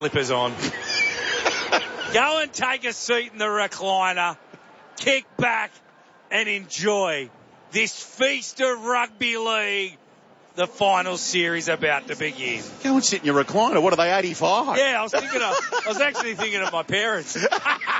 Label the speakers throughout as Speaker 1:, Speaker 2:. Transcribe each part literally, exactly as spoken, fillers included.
Speaker 1: Slippers on. Go and take a seat in the recliner, kick back and enjoy this feast of rugby league. The final series about to begin.
Speaker 2: Go and sit in your recliner. What are they, eighty-five?
Speaker 1: Yeah, I was thinking of, I was actually thinking of my parents.
Speaker 2: They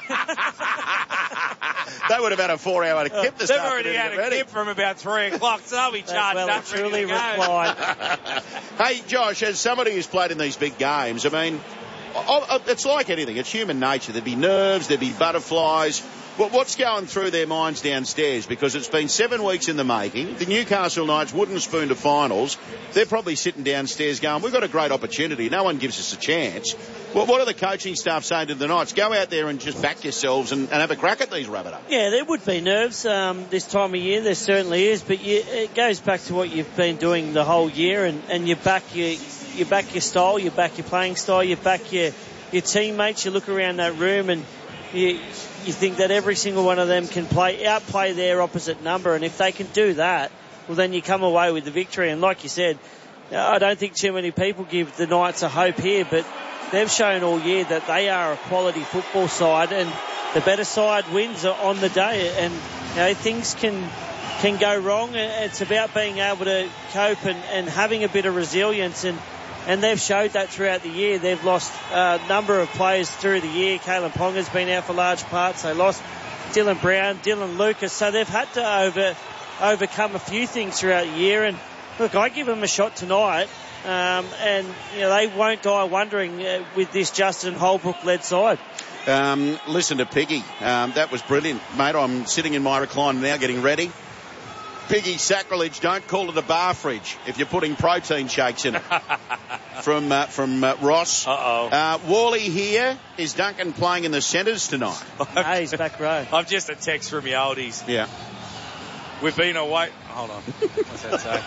Speaker 2: would have had a four-hour kip this
Speaker 1: They've
Speaker 2: afternoon.
Speaker 1: already had a kip from about three o'clock, so they'll be charged
Speaker 3: well
Speaker 1: up.
Speaker 3: truly reclined.
Speaker 2: Hey, Josh, as somebody who's played in these big games, I mean, it's like anything. It's human nature. There'd be nerves, there'd be butterflies. What's going through their minds downstairs? Because it's been seven weeks in the making. The Newcastle Knights wouldn't spoon to finals. They're probably sitting downstairs going, we've got a great opportunity. No one gives us a chance. Well, what are the coaching staff saying to the Knights? Go out there and just back yourselves and, and have a crack at these Rabbitohs.
Speaker 3: Yeah, there would be nerves um, this time of year. There certainly is. But you, it goes back to what you've been doing the whole year, and, and you back your, you back your style, you back your playing style, you back your, your teammates. You look around that room and you... You think that every single one of them can play outplay their opposite number, and if they can do that, well, then you come away with the victory. And like you said, I don't think too many people give the Knights a hope here, but they've shown all year that they are a quality football side, and the better side wins on the day. And you know, things can can go wrong. It's about being able to cope and, and having a bit of resilience, and And they've showed that throughout the year. They've lost a number of players through the year. Kalen Ponga's been out for large parts. They lost Dylan Brown, Dylan Lucas. So they've had to over overcome a few things throughout the year. And look, I give them a shot tonight. Um, and you know, they won't die wondering uh, with this Justin Holbrook-led side.
Speaker 2: Um, listen to Piggy. Um, that was brilliant, mate. I'm sitting in my recliner now getting ready. Piggy, sacrilege, don't call it a bar fridge if you're putting protein shakes in it. from uh, from uh, Ross.
Speaker 1: Uh-oh.
Speaker 2: Uh, Wally here. Is Duncan playing in the centres tonight?
Speaker 3: No, he's back row.
Speaker 1: I've just a text from the oldies.
Speaker 2: Yeah.
Speaker 1: We've been awake. Hold on. What's that say?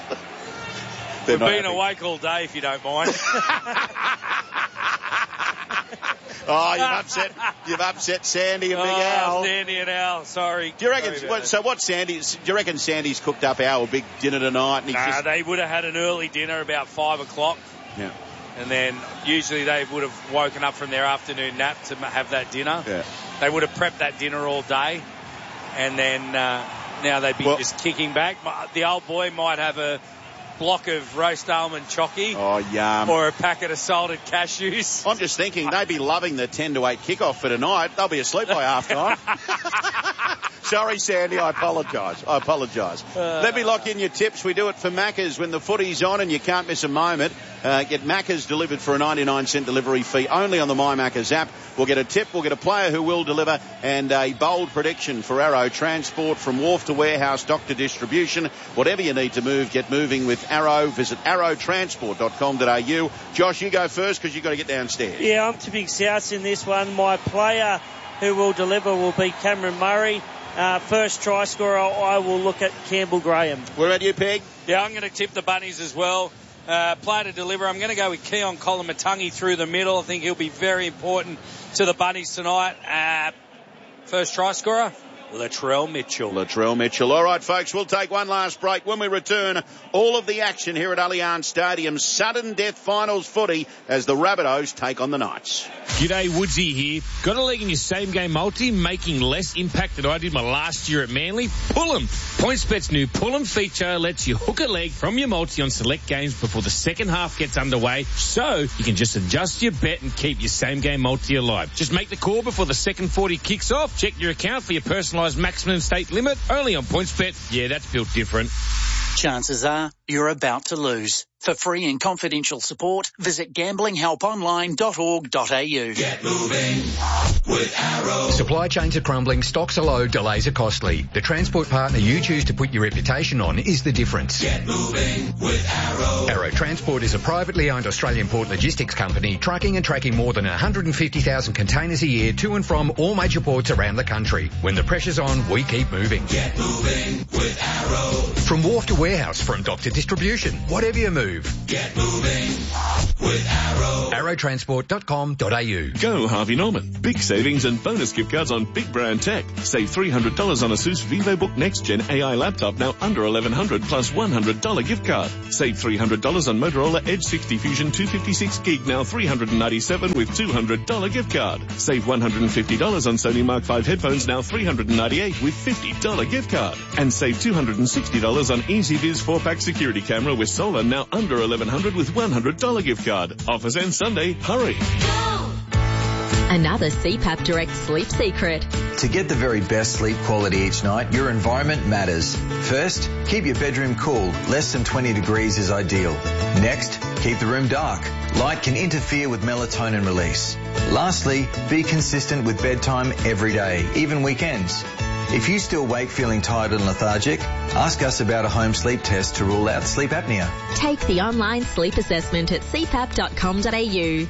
Speaker 1: We've been
Speaker 2: happy.
Speaker 1: awake all day, if you don't mind.
Speaker 2: Oh, you've upset, you've upset Sandy and Big
Speaker 1: oh,
Speaker 2: Al.
Speaker 1: Sandy and Al, sorry.
Speaker 2: Do you reckon? What, so what? Sandy? Do you reckon Sandy's cooked up Al a big dinner tonight? And he's
Speaker 1: Nah,
Speaker 2: just...
Speaker 1: they would have had an early dinner about five o'clock.
Speaker 2: Yeah.
Speaker 1: And then usually they would have woken up from their afternoon nap to have that dinner.
Speaker 2: Yeah.
Speaker 1: They would have prepped that dinner all day, and then uh, now they'd be
Speaker 2: well,
Speaker 1: just kicking back. The old boy might have a block of roast almond chocky.
Speaker 2: Oh, yum.
Speaker 1: Or a packet of salted cashews.
Speaker 2: I'm just thinking they'd be loving the ten to eight kickoff for tonight. They'll be asleep by half time. Sorry, Sandy, I apologise. I apologise. Uh, Let me lock in your tips. We do it for Macca's when the footy's on and you can't miss a moment. Uh, get Macca's delivered for a ninety-nine cent delivery fee only on the My Macca's app. We'll get a tip, we'll get a player who will deliver, and a bold prediction for Arrow Transport from wharf to warehouse, dock to distribution. Whatever you need to move, get moving with Arrow. Visit arrow transport dot com dot a u. Josh, you go first because you've got to get downstairs.
Speaker 3: Yeah, I'm to Big South in this one. My player who will deliver will be Cameron Murray. Uh, first try scorer, I will look at Campbell Graham.
Speaker 2: What about you, Peg?
Speaker 1: Yeah, I'm going to tip the Bunnies as well. Uh, player to deliver, I'm going to go with Keon Kolomatangi through the middle. I think he'll be very important to the Bunnies tonight. Uh, first try scorer, Latrell Mitchell.
Speaker 2: Latrell Mitchell. All right, folks, we'll take one last break. When we return, all of the action here at Allianz Stadium. Sudden death finals footy as the Rabbitohs take on the Knights.
Speaker 4: G'day, Woodsy here. Got a leg in your same game multi, making less impact than I did my last year at Manly? Pull 'em. PointsBet's new Pull 'em feature lets you hook a leg from your multi on select games before the second half gets underway, so you can just adjust your bet and keep your same game multi alive. Just make the call before the second forty kicks off. Check your account for your personalised maximum stake limit. Only on PointsBet. Yeah, that's built different.
Speaker 5: Chances are you're about to lose. For free and confidential support, visit gambling help online dot org dot a u.
Speaker 6: Get moving with Arrow.
Speaker 7: Supply chains are crumbling, stocks are low, delays are costly. The transport partner you choose to put your reputation on is the difference.
Speaker 6: Get moving with Arrow.
Speaker 7: Arrow Transport is a privately owned Australian port logistics company trucking and tracking more than one hundred fifty thousand containers a year to and from all major ports around the country. When the pressure's on, we keep moving.
Speaker 6: Get moving with Arrow.
Speaker 7: From wharf to warehouse, from dock to distribution. Whatever you move.
Speaker 6: Get moving with Arrow.
Speaker 7: arrow transport dot com dot a u.
Speaker 8: Go Harvey Norman. Big savings and bonus gift cards on big brand tech. Save three hundred dollars on ASUS VivoBook Next Gen A I laptop, now under eleven hundred dollars plus one hundred dollars gift card. Save three hundred dollars on Motorola Edge sixty Fusion two fifty-six gig, now three hundred ninety-seven dollars with two hundred dollars gift card. Save one hundred fifty dollars on Sony Mark five headphones, now three hundred ninety-eight dollars with fifty dollars gift card. And save two hundred sixty dollars on EasyViz four pack security camera with solar, now under eleven hundred dollars with one hundred dollars gift card. Offers end Sunday. Hurry.
Speaker 9: Another C PAP Direct sleep secret.
Speaker 10: To get the very best sleep quality each night, your environment matters. First, keep your bedroom cool. Less than twenty degrees is ideal. Next, keep the room dark. Light can interfere with melatonin release. Lastly, be consistent with bedtime every day, even weekends. If you still wake feeling tired and lethargic, ask us about a home sleep test to rule out sleep apnea.
Speaker 9: Take the online sleep assessment at c pap dot com dot a u.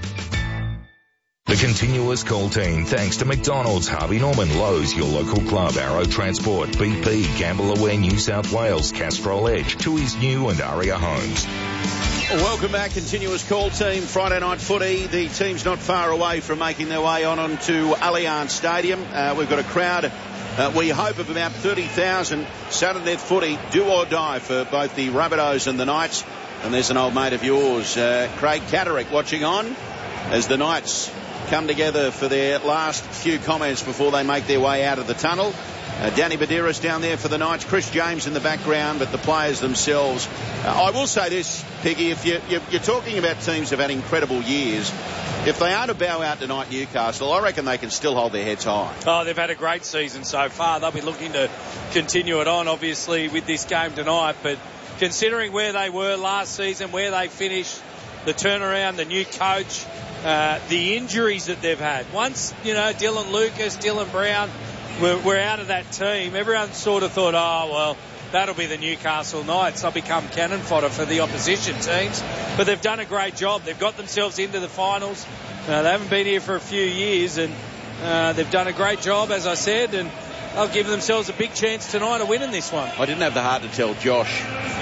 Speaker 11: The continuous call team, thanks to McDonald's, Harvey Norman, Lowe's, your local club, Arrow Transport, B P, Gamble Aware New South Wales, Castrol Edge, Tui's New and Aria Homes.
Speaker 2: Welcome back, continuous call team, Friday night footy. The team's not far away from making their way on onto Allianz Stadium. Uh, we've got a crowd, uh, we hope, of about thirty thousand. Saturday footy, do or die for both the Rabbitohs and the Knights. And there's an old mate of yours, uh, Craig Catterick, watching on as the Knights come together for their last few comments before they make their way out of the tunnel. Uh, Danny Badiris down there for the Knights, Chris James in the background, but the players themselves. Uh, I will say this, Piggy, if you, you're, you're talking about teams who've had incredible years, if they are to bow out tonight, Newcastle, I reckon they can still hold their heads high.
Speaker 1: Oh, they've had a great season so far. They'll be looking to continue it on, obviously, with this game tonight, but considering where they were last season, where they finished, the turnaround, the new coach, uh, the injuries that they've had. Once, you know, Dylan Lucas, Dylan Brown were, were out of that team, everyone sort of thought, oh, well, that'll be the Newcastle Knights. They'll become cannon fodder for the opposition teams. But they've done a great job. They've got themselves into the finals. Uh, they haven't been here for a few years, and uh, they've done a great job, as I said, and they'll give themselves a big chance tonight of winning this one.
Speaker 2: I didn't have the heart to tell Josh.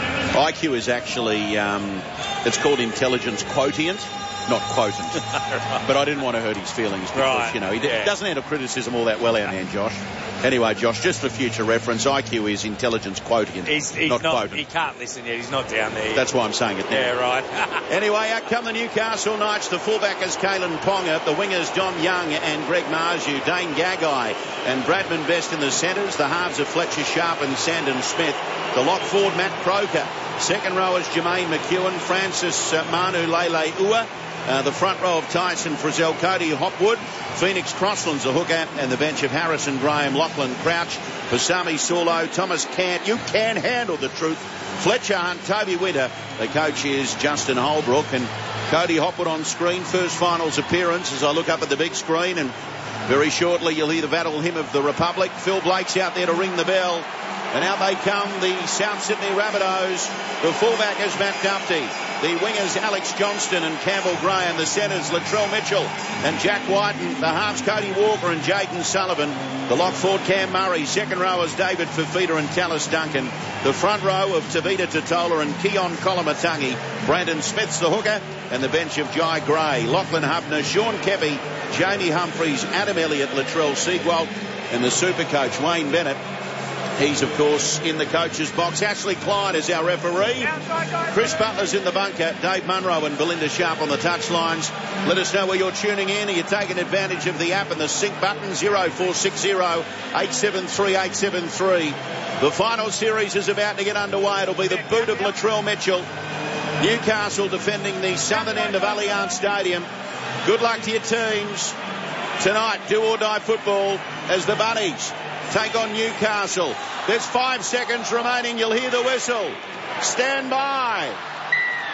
Speaker 2: I Q is actually, um, it's called intelligence quotient, not quotient. Right. But I didn't want to hurt his feelings because, right. you know, he yeah. doesn't handle criticism all that well, our man Josh. Anyway, Josh, just for future reference, I Q is intelligence quotient,
Speaker 1: he's, he's
Speaker 2: not,
Speaker 1: not
Speaker 2: quotient.
Speaker 1: He can't listen yet. He's not down there yet.
Speaker 2: That's why I'm saying it now.
Speaker 1: Yeah, right.
Speaker 2: Anyway, out come the Newcastle Knights. The fullback is Kalen Ponga. The wingers, Dom Young and Greg Marju. Dane Gagai and Bradman Best in the centres. The halves are Fletcher Sharp and Sandon Smith. The lock forward, Matt Croker. Second row is Jermaine McEwen, Francis uh, Manu Lele Ua. Uh, the front row of Tyson Frizzell, Cody Hopwood, Phoenix Crossland's the hooker, and the bench of Harrison Graham, Lachlan Crouch, Pasami Saulo, Thomas Cant. You can handle the truth. Fletcher Hunt, Toby Winter. The coach is Justin Holbrook, and Cody Hopwood on screen. First finals appearance as I look up at the big screen, and very shortly you'll hear the battle hymn of the Republic. Phil Blake's out there to ring the bell. And out they come, the South Sydney Rabbitohs. The fullback is Matt Duffy. The wingers, Alex Johnston and Campbell Graham. The centres, Latrell Mitchell and Jack Whiten. The halves, Cody Walker and Jaden Sullivan. The lock forward, Cam Murray. Second rowers, David Fafita and Tallis Duncan. The front row of Tavita Totola and Keon Kolomatangi. Brandon Smith's the hooker. And the bench of Jai Gray, Lachlan Hubner, Sean Keppie, Jamie Humphreys, Adam Elliott, Latrell Seagwalt, and the super coach, Wayne Bennett. He's, of course, in the coach's box. Ashley Klein is our referee. Chris Butler's in the bunker. Dave Munro and Belinda Sharp on the touchlines. Let us know where you're tuning in. Are you taking advantage of the app and the sync button? oh four six oh, eight seven three, eight seven three. The final series is about to get underway. It'll be the boot of Latrell Mitchell. Newcastle defending the southern end of Allianz Stadium. Good luck to your teams tonight. Do or die football as the Bunnies take on Newcastle. There's five seconds remaining. You'll hear the whistle. Stand by.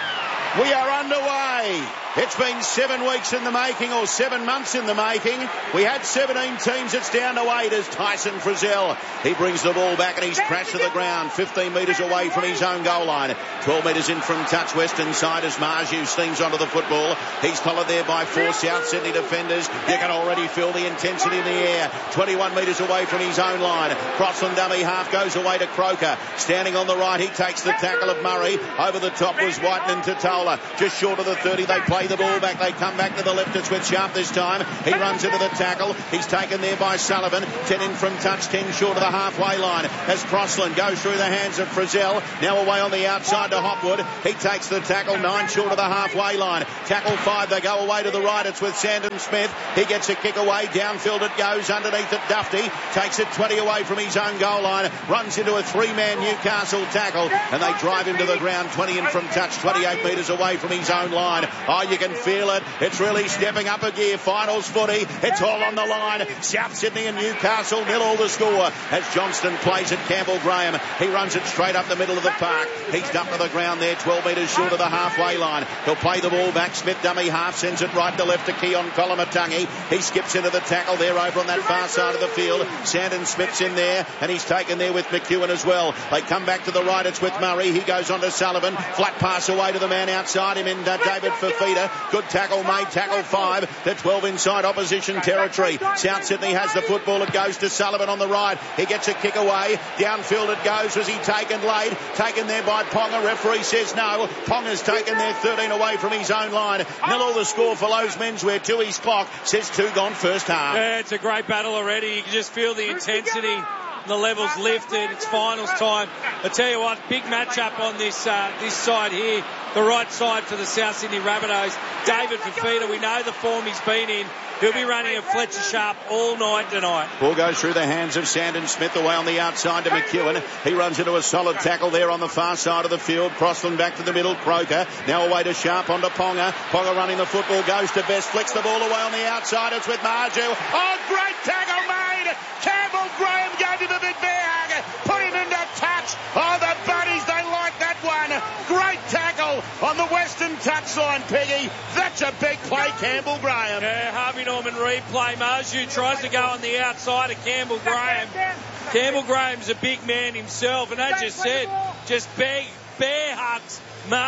Speaker 2: We are underway. It's been seven weeks in the making, or seven months in the making. We had seventeen teams. It's down to eight as Tyson Frizzell. He brings the ball back and he's crashed to the ground, fifteen metres away from his own goal line. twelve metres in from touch, western side as Marju steams onto the football. He's collared there by four South Sydney defenders. You can already feel the intensity in the air. twenty-one metres away from his own line. Crossland dummy half goes away to Croker. Standing on the right, he takes the tackle of Murray. Over the top was Whiten and Totola. Just short of the thirty, they play the ball back. They come back to the left. It's with Sharp this time. He runs into the tackle. He's taken there by Sullivan. ten in from touch, ten short of the halfway line. As Crossland goes through the hands of Frizzell. Now away on the outside to Hopwood. He takes the tackle, nine short of the halfway line. Tackle five, they go away to the right. It's with Sandon Smith. He gets a kick away. Downfield it goes. Underneath it, Dufty takes it twenty away from his own goal line. Runs into a three-man Newcastle tackle. And they drive him to the ground. twenty in from touch, twenty-eight metres away from his own line. Oh, you can feel it. It's really stepping up a gear. Finals footy. It's all on the line. South Sydney and Newcastle nil all the score as Johnston plays it. Campbell Graham. He runs it straight up the middle of the park. He's dumped to the ground there, twelve metres short of the halfway line. He'll play the ball back. Smith dummy half sends it right to left to Keon Colomatungi. He skips into the tackle there over on that far side of the field. Sandon Smith's in there and he's taken there with McEwen as well. They come back to the right. It's with Murray. He goes on to Sullivan. Flat pass away to the man outside him in uh, David Fafita. Good tackle made. Tackle five. The twelve inside opposition territory. South Sydney has the football. It goes to Sullivan on the right. He gets a kick away. Downfield it goes. Was he taken late? Taken there by Ponga. Referee says no. Ponga's taken there thirteen away from his own line. Nil all the score for Lowe's Menswear. Tui's clock says two gone first half.
Speaker 1: Yeah, it's a great battle already. You can just feel the intensity. The levels lifted. It's finals time. I tell you what, big matchup on this uh, this side here. The right side for the South Sydney Rabbitohs. David Fafita, we know the form he's been in. He'll be running a Fletcher Sharp all night tonight.
Speaker 2: Ball goes through the hands of Sandon Smith away on the outside to McEwen. He runs into a solid tackle there on the far side of the field. Crossland back to the middle. Croker now away to Sharp onto Ponga. Ponga running the football, goes to Best, flicks the ball away on the outside. It's with Marju. Oh, great tackle made. Campbell Graham gave him a big bear hug. Put him into touch. Oh, the buddies, they like that one. Great tackle on the western touchline, Peggy. That's a big play, Campbell Graham.
Speaker 1: Yeah, Harvey Norman replay. Marju tries to go on the outside of Campbell Graham. Campbell Graham's a big man himself, and as you said, just big, bear hugs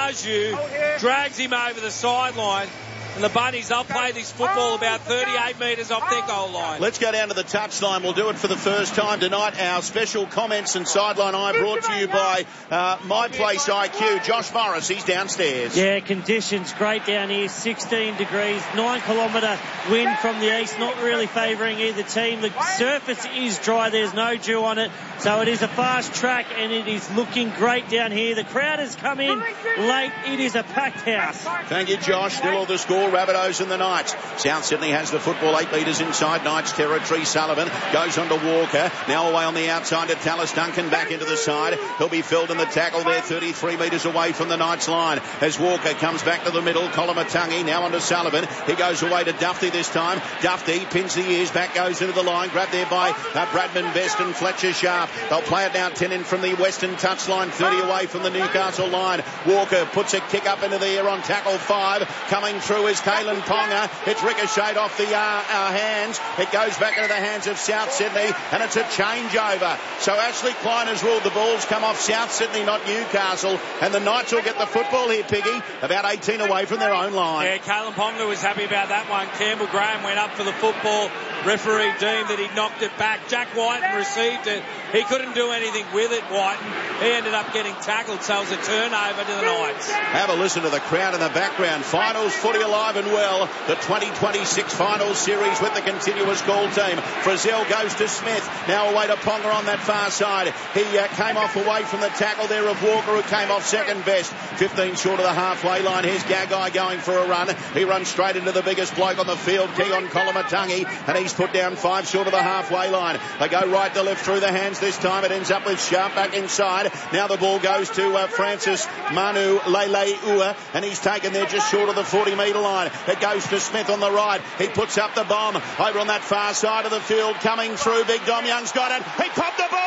Speaker 1: Marju, drags him over the sideline. And the Bunnies, they'll play this football about thirty-eight metres off their goal line.
Speaker 2: Let's go down to the touchline. We'll do it for the first time tonight. Our special comments and sideline eye brought to you by uh, My Place I Q. Josh Morris, he's downstairs.
Speaker 3: Yeah, conditions great down here. sixteen degrees, nine kilometre wind from the east, not really favouring either team. The surface is dry. There's no dew on it. So it is a fast track and it is looking great down here. The crowd has come in late. It is a packed house.
Speaker 2: Thank you, Josh. Still all the score. Rabbitohs and the Knights. South Sydney has the football eight metres inside Knights territory. Sullivan goes on to Walker. Now away on the outside to Tallis Duncan. Back into the side. He'll be filled in the tackle there, thirty-three metres away from the Knights line. As Walker comes back to the middle, Colomatungi now onto Sullivan. He goes away to Dufty this time. Dufty pins the ears, back goes into the line. Grabbed there by uh, Bradman Best and Fletcher Sharp. They'll play it now ten in from the western touchline, thirty away from the Newcastle line. Walker puts a kick up into the air on tackle five. Coming through is Kalen Ponga. It's ricocheted off the uh, our hands. It goes back into the hands of South Sydney, and it's a changeover. So Ashley Klein has ruled the balls come off South Sydney, not Newcastle, and the Knights will get the football here, Piggy, about eighteen away from their own line.
Speaker 1: Yeah, Kalen Ponga was happy about that one. Campbell Graham went up for the football. Referee deemed that he knocked it back. Jack Whiten received it. He couldn't do anything with it, Whiten. He ended up getting tackled, so it was a turnover to the Knights.
Speaker 2: Have a listen to the crowd in the background. Finals footy alive and well. The twenty twenty-six Finals Series with the continuous call team. Frizzell goes to Smith. Now away to Ponga on that far side. He uh, came off away from the tackle there of Walker, who came off second best. fifteen short of the halfway line. Here's Gagai going for a run. He runs straight into the biggest bloke on the field, Keon Colomatungi, and he's put down five short of the halfway line. They go right to left through the hands this time. It ends up with Sharp back inside. Now the ball goes to uh, Francis Manu Leleua, and he's taken there just short of the forty metre line. It goes to Smith on the right. He puts up the bomb over on that far side of the field. Coming through, Big Dom Young's got it. He popped the ball away.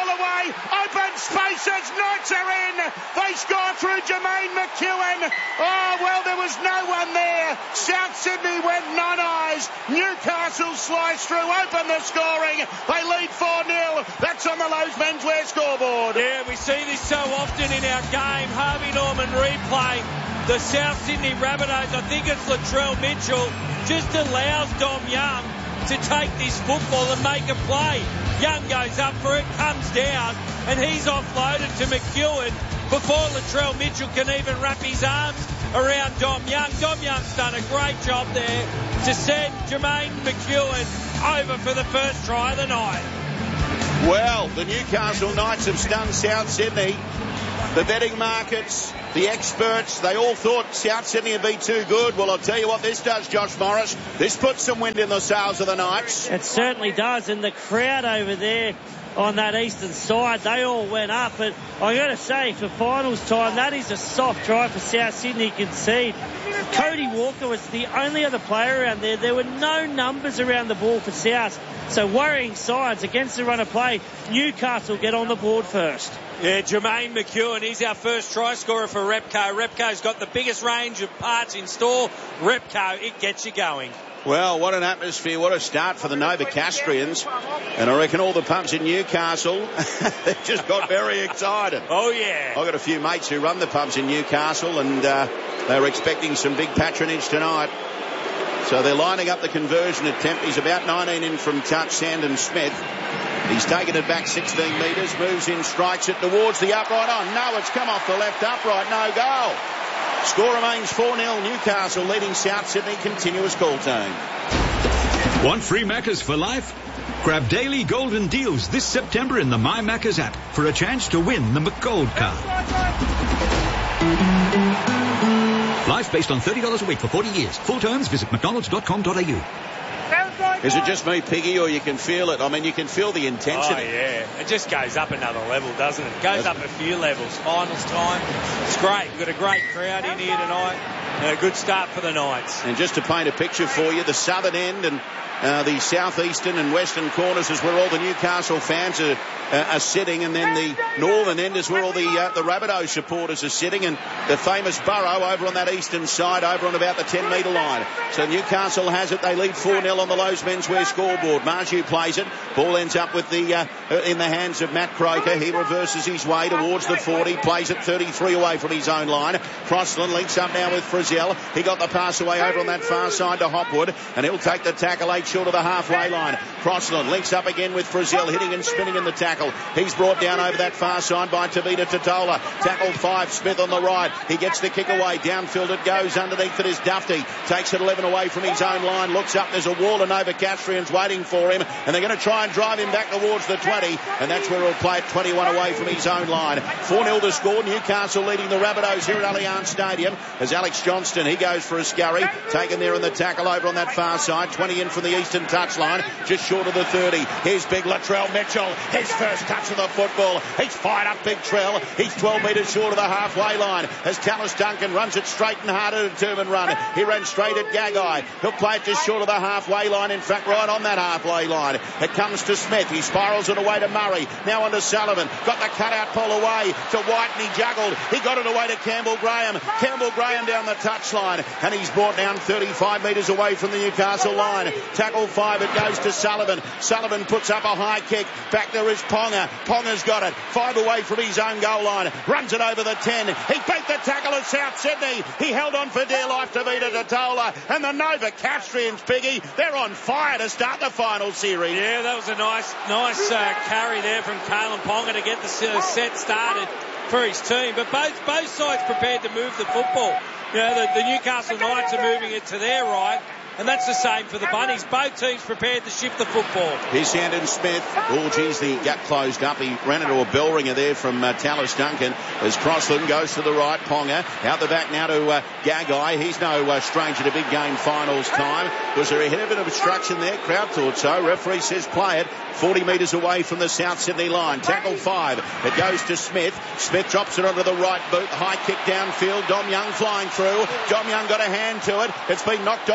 Speaker 12: Open spaces. Knights are in. They score through Jermaine McEwen. Oh, well, there was no one there. South Sydney went nine eyes. Newcastle sliced through. Open the scoring. They lead four nil. That's on the Lowe's Menswear scoreboard.
Speaker 1: Yeah, we see this so often in our game. Harvey Norman replay. The South Sydney Rabbitohs, I think it's Latrell Mitchell, just allows Dom Young to take this football and make a play. Young goes up for it, comes down, and he's offloaded to McEwen before Latrell Mitchell can even wrap his arms around Dom Young. Dom Young's done a great job there to send Jermaine McEwen over for the first try of the night.
Speaker 2: Well, the Newcastle Knights have stunned South Sydney. The betting markets, the experts, they all thought South Sydney would be too good. Well, I'll tell you what this does, Josh Morris. This puts some wind in the sails of the Knights.
Speaker 3: It certainly does. And the crowd over there on that eastern side, they all went up. But I got to say, for finals time, that is a soft try for South Sydney to concede. Cody Walker was the only other player around there. There were no numbers around the ball for South. So worrying signs against the run of play. Newcastle get on the board first.
Speaker 1: Yeah, Jermaine McEwen, he's our first try scorer for Repco. Repco's got the biggest range of parts in store. Repco, it gets you going.
Speaker 2: Well, what an atmosphere, what a start for the Novocastrians. And I reckon all the pubs in Newcastle, they just got very excited.
Speaker 1: Oh, yeah.
Speaker 2: I've got a few mates who run the pubs in Newcastle, and uh, they were expecting some big patronage tonight. So they're lining up the conversion attempt. He's about nineteen in from touch, Sandon Smith. He's taken it back sixteen metres, moves in, strikes it towards the upright. Oh, no, it's come off the left upright. No goal. Score remains four nil. Newcastle leading South Sydney. Continuous call team.
Speaker 13: Want free Maccas for life? Grab daily golden deals this September in the My Maccas app for a chance to win the McGold card. Life based on thirty dollars a week for forty years. Full terms, visit mcdonalds dot com dot a u.
Speaker 2: Is it just me, Piggy, or you can feel it? I mean, you can feel the intensity.
Speaker 1: Oh, yeah. It just goes up another level, doesn't it? It goes up a few levels. Finals time. It's great. We've got a great crowd in here tonight. And a good start for the Knights.
Speaker 2: And just to paint a picture for you, the southern end and uh, the southeastern and western corners is where all the Newcastle fans are, uh, are sitting, and then the northern end is where all the uh, the Rabbitohs supporters are sitting, and the famous Burrow over on that eastern side, over on about the ten metre line. So Newcastle has it. They lead four nil on the Lowe's Menswear scoreboard. Marju plays it. Ball ends up with the uh, in the hands of Matt Croker. He reverses his way towards the forty, plays it thirty-three away from his own line. Crossland links up now with Frizzell. He got the pass away over on that far side to Hopwood, and he'll take the tackle eight short of the halfway line. Crossland links up again with Frizzell, hitting and spinning in the tackle. He's brought down over that far side by Tavita Totola. Tackle five, Smith on the right. He gets the kick away. Downfield it goes. Underneath it is Dufty. Takes it eleven away from his own line. Looks up. There's a wall of Novocastrians waiting for him, and they're going to try and drive him back towards the twenty, and that's where he'll play it twenty-one away from his own line. four nil to score. Newcastle leading the Rabbitohs here at Allianz Stadium as Alex Johnston, he goes for a scurry. Taken there in the tackle over on that far side. twenty in from the eastern touchline, just short of the thirty. Here's big Latrell Mitchell. His first touch of the football. He's fired up Big Trell. He's twelve metres short of the halfway line as Tallis Duncan runs it straight and hard at a determined run. He ran straight at Gagai. He'll play it just short of the halfway line. In fact, right on that halfway line. It comes to Smith. He spirals it away to Murray. Now on to Sullivan. Got the cutout pull away to White, and he juggled. He got it away to Campbell Graham. Campbell Graham down the touchline, and he's brought down thirty-five metres away from the Newcastle line. Tackle five, it goes to Sullivan. Sullivan puts up a high kick. Back there is Ponga. Ponga's got it. Five away from his own goal line. Runs it over the ten. He beat the tackle of South Sydney. He held on for dear life to beat it to Tola. And the Novocastrians, Piggy, they're on fire to start the final series.
Speaker 1: Yeah, that was a nice nice uh, carry there from Kalen Ponga to get the set started for his team. But both both sides prepared to move the football. You know, the, the Newcastle Knights are moving it to their right, and that's the same for the Bunnies. Both teams prepared to shift the football.
Speaker 2: Here's Sandon Smith. Oh, geez, the gap closed up. He ran into a bell ringer there from uh, Tallis Duncan as Crossland goes to the right. Ponga out the back now to uh, Gagai. He's no uh, stranger to big game finals time. Was there a hit of an obstruction there? Crowd thought so. Referee says play it. forty metres away from the South Sydney line. Tackle five. It goes to Smith. Smith drops it onto the right boot. High kick downfield. Dom Young flying through. Dom Young got a hand to it. It's been knocked on by Dom.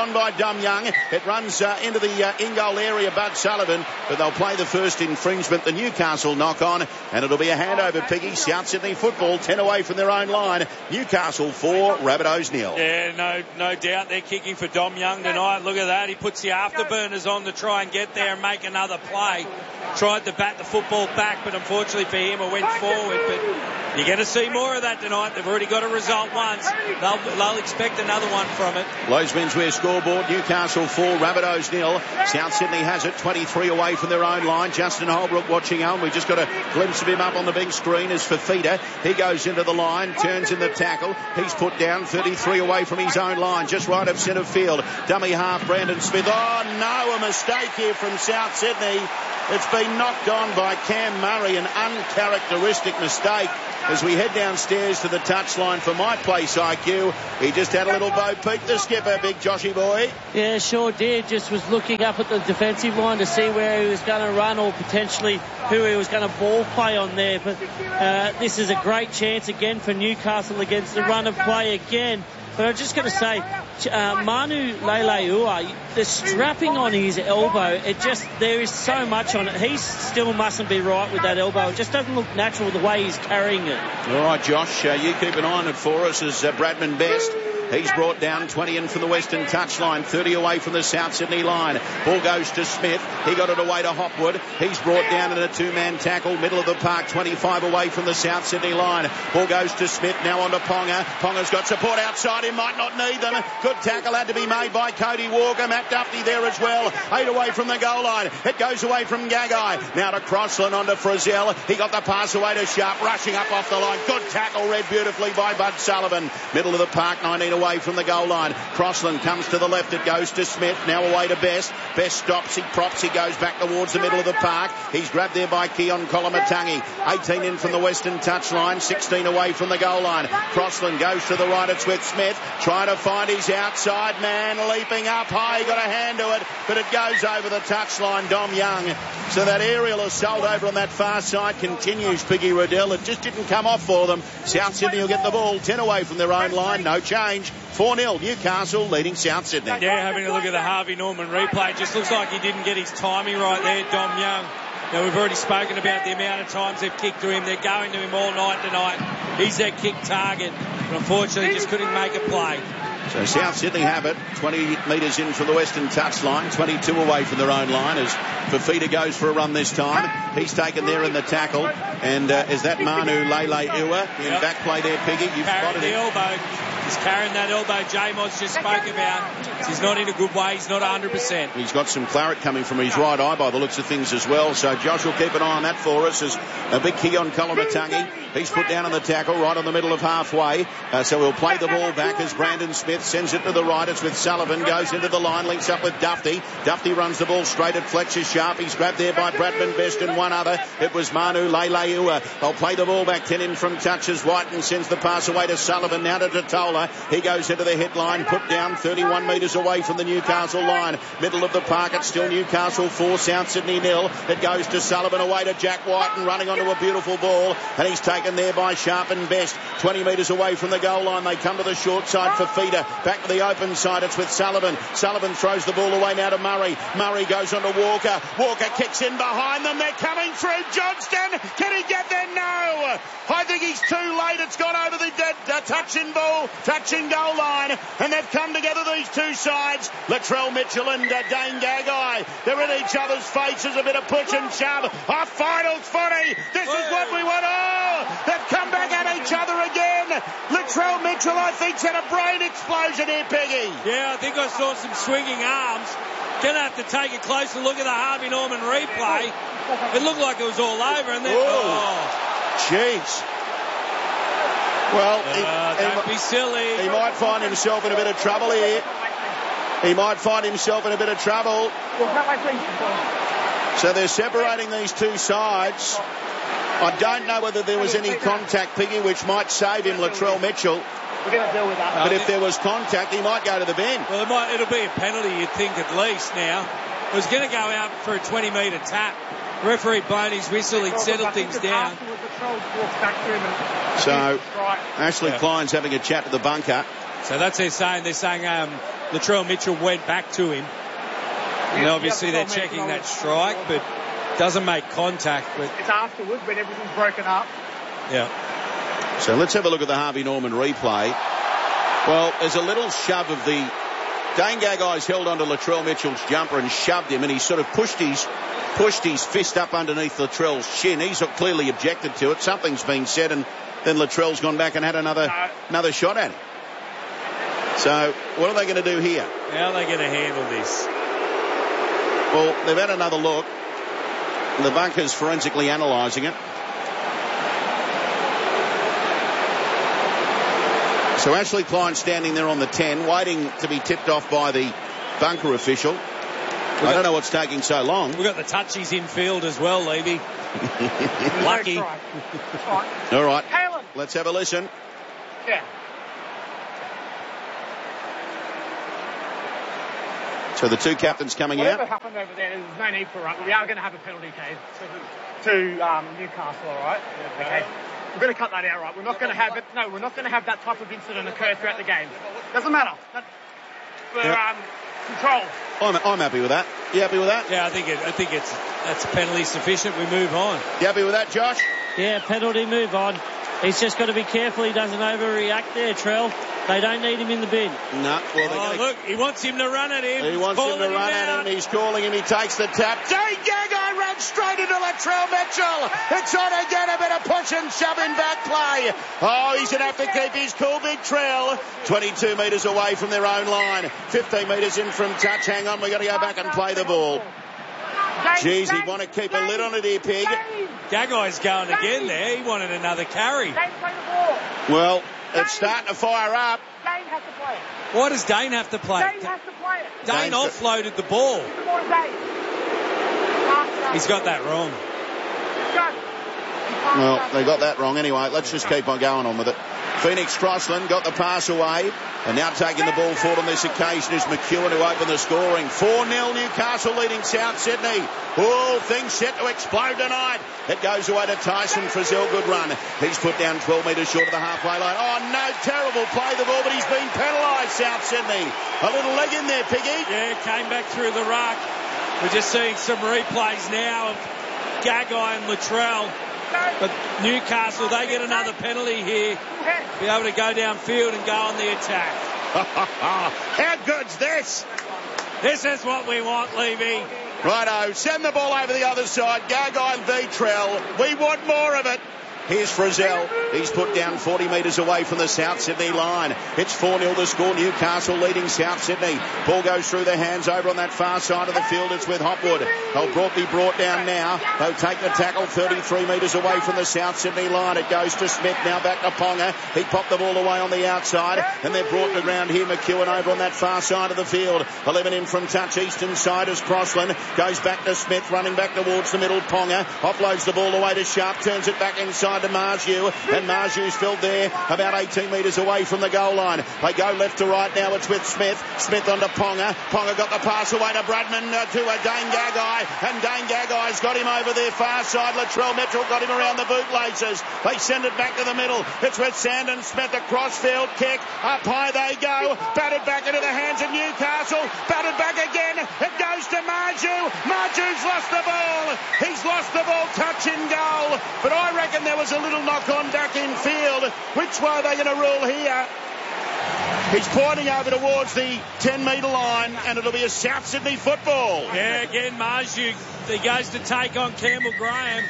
Speaker 2: Dom Young. It runs uh, into the uh, in-goal area, Bud Sullivan, but they'll play the first infringement, the Newcastle knock-on, and it'll be a handover, Piggy. South Sydney football, ten away from their own line. Newcastle four, Rabbitohs nil.
Speaker 1: Yeah, no no doubt they're kicking for Dom Young tonight. Look at that. He puts the afterburners on to try and get there and make another play. Tried to bat the football back, but unfortunately for him it went forward. But you're going to see more of that tonight. They've already got a result once. They'll, they'll expect another one from it.
Speaker 2: Lowe's Menswear scoreboard, Newcastle four, Rabbitohs nil. South Sydney has it, twenty-three away from their own line. Justin Holbrook watching on. We've just got a glimpse of him up on the big screen as Fafita. He goes into the line, turns in the tackle. He's put down thirty-three away from his own line, just right of centre field. Dummy half, Brandon Smith. Oh no, a mistake here from South Sydney. It's been knocked on by Cam Murray, an uncharacteristic mistake. As we head downstairs to the touchline for My Place I Q, he just had a little Bo Peep, the skipper, big Joshy boy.
Speaker 3: Yeah, sure did. Just was looking up at the defensive line to see where he was going to run or potentially who he was going to ball play on there. But uh, this is a great chance again for Newcastle against the run of play again. But I'm just going to say, uh, Manu Leilua, the strapping on his elbow, it just, there is so much on it. He still mustn't be right with that elbow. It just doesn't look natural the way he's carrying it.
Speaker 2: All right, Josh, uh, you keep an eye on it for us as uh, Bradman Best. He's brought down twenty in from the Western touchline, thirty away from the South Sydney line. Ball goes to Smith. He got it away to Hopwood. He's brought down in a two-man tackle, middle of the park, twenty-five away from the South Sydney line. Ball goes to Smith, now on to Ponga. Ponga's got support outside him, might not need them. Good tackle had to be made by Cody Walker. Matt Duffy there as well. Eight away from the goal line. It goes away from Gagai. Now to Crossland, on to Frizzell. He got the pass away to Sharp, rushing up off the line. Good tackle, read beautifully by Bud Sullivan. Middle of the park, nineteen away from the goal line. Crossland comes to the left. It goes to Smith. Now away to Best. Best stops. He props. He goes back towards the middle of the park. He's grabbed there by Keon Kolomatangi. eighteen in from the Western touchline. sixteen away from the goal line. Crossland goes to the right. It's with Smith. Trying to find his outside man. Leaping up high. He got a hand to it. But it goes over the touchline. Dom Young. So that aerial assault over on that far side continues, Piggy Riddell. It just didn't come off for them. South Sydney will get the ball. ten away from their own line. No change. four nil Newcastle leading South Sydney.
Speaker 1: Yeah, having a look at the Harvey Norman replay. It just looks like he didn't get his timing right there, Dom Young. Now, we've already spoken about the amount of times they've kicked to him. They're going to him all night tonight. He's their kick target. But unfortunately, just couldn't make a play.
Speaker 2: So South Sydney have it, twenty metres in from the Western touchline, twenty-two away from their own line as Fafita goes for a run this time. He's taken there in the tackle, and uh, is that Manu Lele Iwa in yep. back play there, Piggy? You've
Speaker 1: carrying
Speaker 2: spotted
Speaker 1: the
Speaker 2: him.
Speaker 1: elbow. He's carrying that elbow J-Mods just spoke about. He's not in a good way. He's not one hundred percent.
Speaker 2: He's got some claret coming from his right eye by the looks of things as well. So Josh will keep an eye on that for us as a big key on Kolomatangi. He's put down in the tackle right on the middle of halfway. Uh, so he'll play the ball back as Brandon Smith sends it to the right. It's with Sullivan. Goes into the line. Links up with Duffy. Duffy runs the ball straight at Fletcher Sharp. He's grabbed there by Bradman Best and one other. It was Manu Leilua. They'll play the ball back. ten in from touches. Whiten sends the pass away to Sullivan. Now to Totola. He goes into the headline. Put down thirty-one metres away from the Newcastle line. Middle of the park. It's still Newcastle four, South Sydney nil. It goes to Sullivan away to Jack Whiten running onto a beautiful ball. And he's taken there by Sharp and Best. twenty metres away from the goal line. They come to the short side for Feeder. Back to the open side. It's with Sullivan. Sullivan throws the ball away now to Murray. Murray goes on to Walker. Walker kicks in behind them. They're coming through. Johnston. Can he get there? No. I think he's too late. It's gone over the dead, uh, touching ball, touching goal line. And they've come together, these two sides. Latrell Mitchell and uh, Dane Gagai. They're in each other's faces. A bit of push and shove. Our final forty. This is what we want. Oh, they've come back at each other again. Latrell Mitchell, I think, had a brain explosion here, Peggy.
Speaker 1: Yeah, I think I saw some swinging arms. Gonna have to take a closer look at the Harvey Norman replay. It looked like it was all over, and then oh,
Speaker 2: jeez. Well,
Speaker 1: uh,
Speaker 2: he,
Speaker 1: don't
Speaker 2: he,
Speaker 1: be silly.
Speaker 2: He might find himself in a bit of trouble here. He might find himself in a bit of trouble. So they're separating these two sides. I don't know whether there was any contact, Piggy, which might save him, Latrell Mitchell.
Speaker 14: We're going to deal with that.
Speaker 2: But if there was contact, he might go to the bin.
Speaker 1: Well, it might, it'll be a penalty, you'd think, at least now. It was going to go out for a twenty metre tap. The referee blown his whistle, he'd settled things down.
Speaker 2: So, Ashley yeah. Klein's having a chat to the bunker.
Speaker 1: So that's they're saying. They're saying um, Latrell Mitchell went back to him. And obviously they're checking that strike, but doesn't make contact. But
Speaker 14: it's afterwards when everything's broken up.
Speaker 1: Yeah.
Speaker 2: So let's have a look at the Harvey Norman replay. Well, there's a little shove of the... Dane Gagai's held onto Latrell Mitchell's jumper and shoved him, and he sort of pushed his pushed his fist up underneath Latrell's shin. He's clearly objected to it. Something's been said, and then Latrell's gone back and had another no. another shot at him. So what are they going to do here?
Speaker 1: How are they going to handle this?
Speaker 2: Well, they've had another look. The bunker's forensically analysing it. So Ashley Klein standing there on the ten, waiting to be tipped off by the bunker official. We I don't know what's taking so long.
Speaker 1: We've got the touchies in field as well, Levy. Lucky.
Speaker 2: All right. Let's have a listen.
Speaker 14: Yeah.
Speaker 2: So the two captains coming
Speaker 14: Whatever
Speaker 2: out.
Speaker 14: Whatever happened over there, there's no need for it. We are going to have a penalty case to, to um, Newcastle, all right? Yeah, okay. We're going to cut that out, right? We're not going to have it. No, we're not going to have that type of incident occur throughout the game. Doesn't matter. That, for
Speaker 2: yep.
Speaker 14: um, control.
Speaker 2: I'm, I'm happy with that. You happy with that?
Speaker 1: Yeah, I think it, I think it's that's penalty sufficient. We move on.
Speaker 2: You happy with that, Josh?
Speaker 3: Yeah, penalty, move on. He's just got to be careful he doesn't overreact there, Trell. They don't need him in the bin.
Speaker 2: No. Well,
Speaker 1: oh, look, he wants him to run at him.
Speaker 2: He
Speaker 1: He's
Speaker 2: wants him to
Speaker 1: him
Speaker 2: run
Speaker 1: out.
Speaker 2: at him. He's calling him. He takes the tap.
Speaker 12: Dane Gagai runs straight into Latrell Mitchell. It's on again. A bit of push and shove in back play. Oh, he's going to have to keep his cool, big Trell. twenty-two metres away from their own line. fifteen metres in from touch. Hang on, we've got to go back and play the ball. Jeez, he'd want to keep a lid on it here, Pig.
Speaker 1: Gagai's going again there. He wanted another carry.
Speaker 2: Well, it's starting to fire up.
Speaker 14: Dane has to play it.
Speaker 1: Why does Dane have to play
Speaker 14: Dane
Speaker 1: it?
Speaker 14: has to play it.
Speaker 1: Dane
Speaker 2: Dane's
Speaker 1: offloaded the ball. He's got that wrong.
Speaker 2: Well, they got that wrong anyway. Let's just keep on going on with it. Phoenix Crossland got the pass away, and now taking the ball forward on this occasion is McEwen, who opened the scoring. four nil Newcastle leading South Sydney. Oh, things set to explode tonight. It goes away to Tyson Frizzell. Good run. He's put down twelve metres short of the halfway line. Oh, no, terrible play the ball, but he's been penalised, South Sydney. A little leg in there, Piggy.
Speaker 1: Yeah, came back through the ruck. We're just seeing some replays now of Gagai and Latrell. But Newcastle, they get another penalty here. Be able to go downfield and go on the attack.
Speaker 12: How good's this?
Speaker 1: This is what we want, Levy.
Speaker 2: Righto, send the ball over the other side. Gagai v Trell. We want more of it. Here's Frizzell. He's put down forty metres away from the South Sydney line. It's four nil to score. Newcastle leading South Sydney. Ball goes through the hands over on that far side of the field. It's with Hopwood. They'll brought, be brought down now. They'll take the tackle thirty-three metres away from the South Sydney line. It goes to Smith. Now back to Ponga. He popped the ball away on the outside. And they're brought to ground here. McEwen over on that far side of the field. eleven in from touch. Eastern side is Crossland. Goes back to Smith. Running back towards the middle. Ponga offloads the ball away to Sharp. Turns it back inside to Marju, and Marju's filled there about eighteen metres away from the goal line. They go left to right now. It's with Smith. Smith onto Ponga. Ponga got the pass away to Bradman, uh, to uh, Dane Gagai, and Dane Gagai's got him over their far side. Latrell Mitchell got him around the bootlaces. They send it back to the middle. It's with Sandon Smith. A crossfield kick. Up high they go. Batted back into the hands of Newcastle. Batted back again. It goes to Marju. Marju's lost the ball. He's lost the ball. Touch in goal. But I reckon there was a little knock on back in field. Which way are they going to rule here? He's pointing over towards the ten metre line, and it'll be a South Sydney football.
Speaker 1: Yeah, again, Marju, he goes to take on Campbell Graham.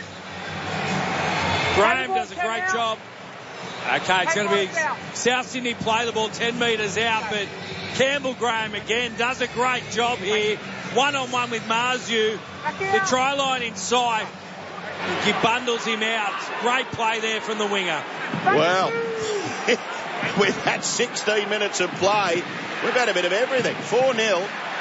Speaker 1: Graham does a great job. Okay, it's going to be South Sydney play the ball ten metres out, but Campbell Graham again does a great job here. One on one with Marju. The try line inside. He bundles him out. Great play there from the winger.
Speaker 2: Well, we've had sixteen minutes of play. We've had a bit of everything. four nil.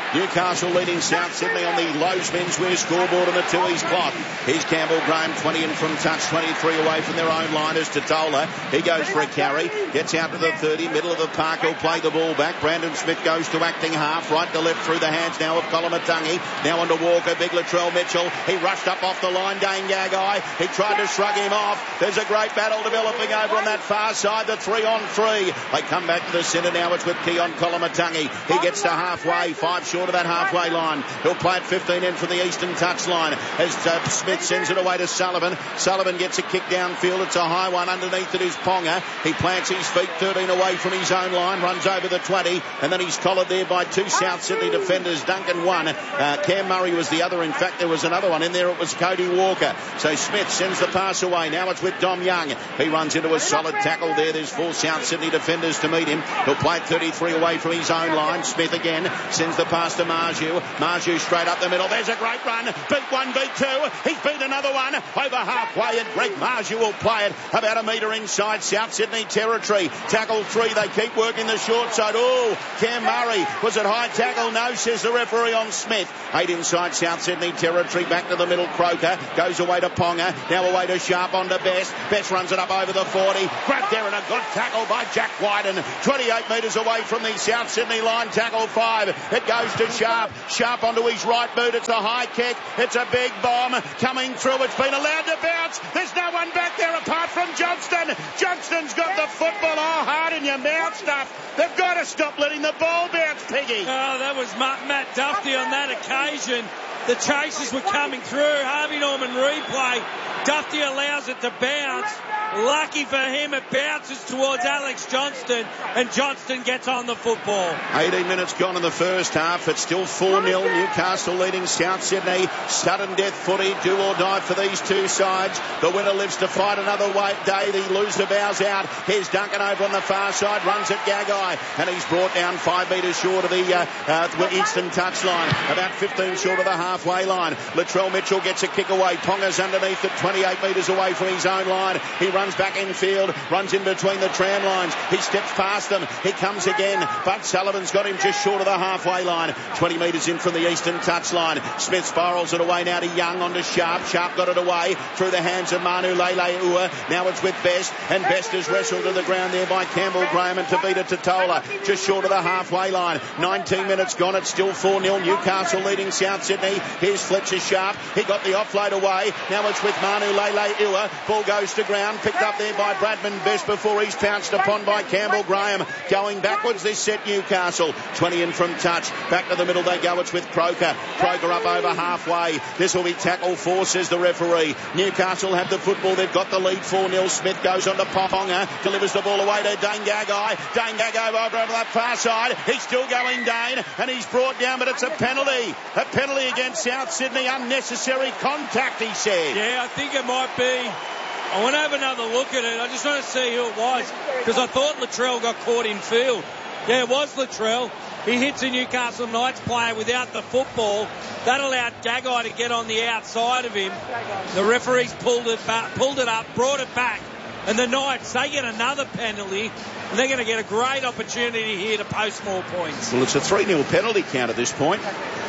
Speaker 2: Newcastle leading South Sydney on the Lowe's menswear scoreboard on the Tooheys clock. Here's Campbell Graham, twenty in from touch, twenty-three away from their own line as Totola. He goes for a carry, gets out to the thirty, middle of the park. He'll play the ball back. Brandon Smith goes to acting half, right to left through the hands now of Colomatungi. Now onto Walker, big Latrell Mitchell. He rushed up off the line, Dane Gagai. He tried to shrug him off. There's a great battle developing over on that far side, the three on three. They come back to the centre now. It's with Keon Colomatungi. He gets to halfway, five short of that halfway line. He'll play it fifteen in from the eastern touchline as uh, Smith sends it away to Sullivan. Sullivan gets a kick downfield. It's a high one. Underneath it is Ponga. He plants his feet thirteen away from his own line, runs over the twenty, and then he's collared there by two South Sydney defenders. Duncan one. Uh, Cam Murray was the other. In fact, there was another one in there. It was Cody Walker. So Smith sends the pass away. Now it's with Dom Young. He runs into a solid tackle there. There's four South Sydney defenders to meet him. He'll play it thirty-three away from his own line. Smith again sends the pass to Marju. Marju straight up the middle. There's a great run. Beat one, beat two. He's beat another one over halfway, and Greg Marju will play it about a metre inside South Sydney territory. Tackle three. They keep working the short side. Oh, Cam Murray. Was it high tackle? No, says the referee on Smith. Eight inside South Sydney territory. Back to the middle. Croker goes away to Ponga. Now away to Sharp on to Best. Best runs it up over the forty. Grabbed there and a good tackle by Jack Wyden. twenty-eight metres away from the South Sydney line. Tackle five. It goes to Sharp. Sharp onto his right boot. It's a high kick. It's a big bomb coming through. It's been allowed to bounce. There's no one back there apart from Johnston. Johnston's got the football. Oh, hard in your mouth stuff. They've got to stop letting the ball bounce, Piggy.
Speaker 1: Oh, that was Matt, Matt Duffy on that occasion. The chases were coming through. Harvey Norman replay. Duffy allows it to bounce. Lucky for him, it bounces towards Alex Johnston, and Johnston gets on the football.
Speaker 2: eighteen minutes gone in the first half. It's still four nil. Newcastle leading South Sydney. Sudden death footy, do or die for these two sides. The winner lives to fight another weight day. The loser bows out. Here's Duncan over on the far side, runs at Gagai, and he's brought down five metres short of the uh, uh, eastern touchline, about fifteen short of the halfway line. Latrell Mitchell gets a kick away. Ponga's underneath at twenty-eight metres away from his own line. He runs back in field, runs in between the tram lines. He steps past them. He comes again, but Sullivan's got him just short of the halfway line. twenty metres in from the eastern touchline. Smith spirals it away now to Young, onto Sharp. Sharp got it away through the hands of Manu Lele Ua. Now it's with Best, and Best is wrestled to the ground there by Campbell Graham and Tavita Totola, just short of the halfway line. nineteen minutes gone. It's still four nil. Newcastle leading South Sydney. Here's Fletcher Sharp. He got the offload away. Now it's with Manu Lele Ua. Ball goes to ground, picked up there by Bradman Best before he's pounced upon by Campbell Graham. Going backwards, this set Newcastle. twenty in from touch. Back to the middle they go. It's with Croker. Croker up over halfway. This will be tackle four, says the referee. Newcastle have the football. They've got the lead four nil. Smith goes on to Ponga. Delivers the ball away to Dane Gagai. Dane Gagai over on that far side. He's still going, Dane, and he's brought down, but it's a penalty. A penalty against South Sydney. Unnecessary contact, he said.
Speaker 1: Yeah, I think it might be. I want to have another look at it. I just want to see who it was, because I thought Latrell got caught in field. Yeah, it was Latrell. He hits a Newcastle Knights player without the football. That allowed Gagai to get on the outside of him. The referees pulled it back, pulled it up, brought it back. And the Knights, they get another penalty, and they're going to get a great opportunity here to post more points.
Speaker 2: Well, it's a three nil penalty count at this point,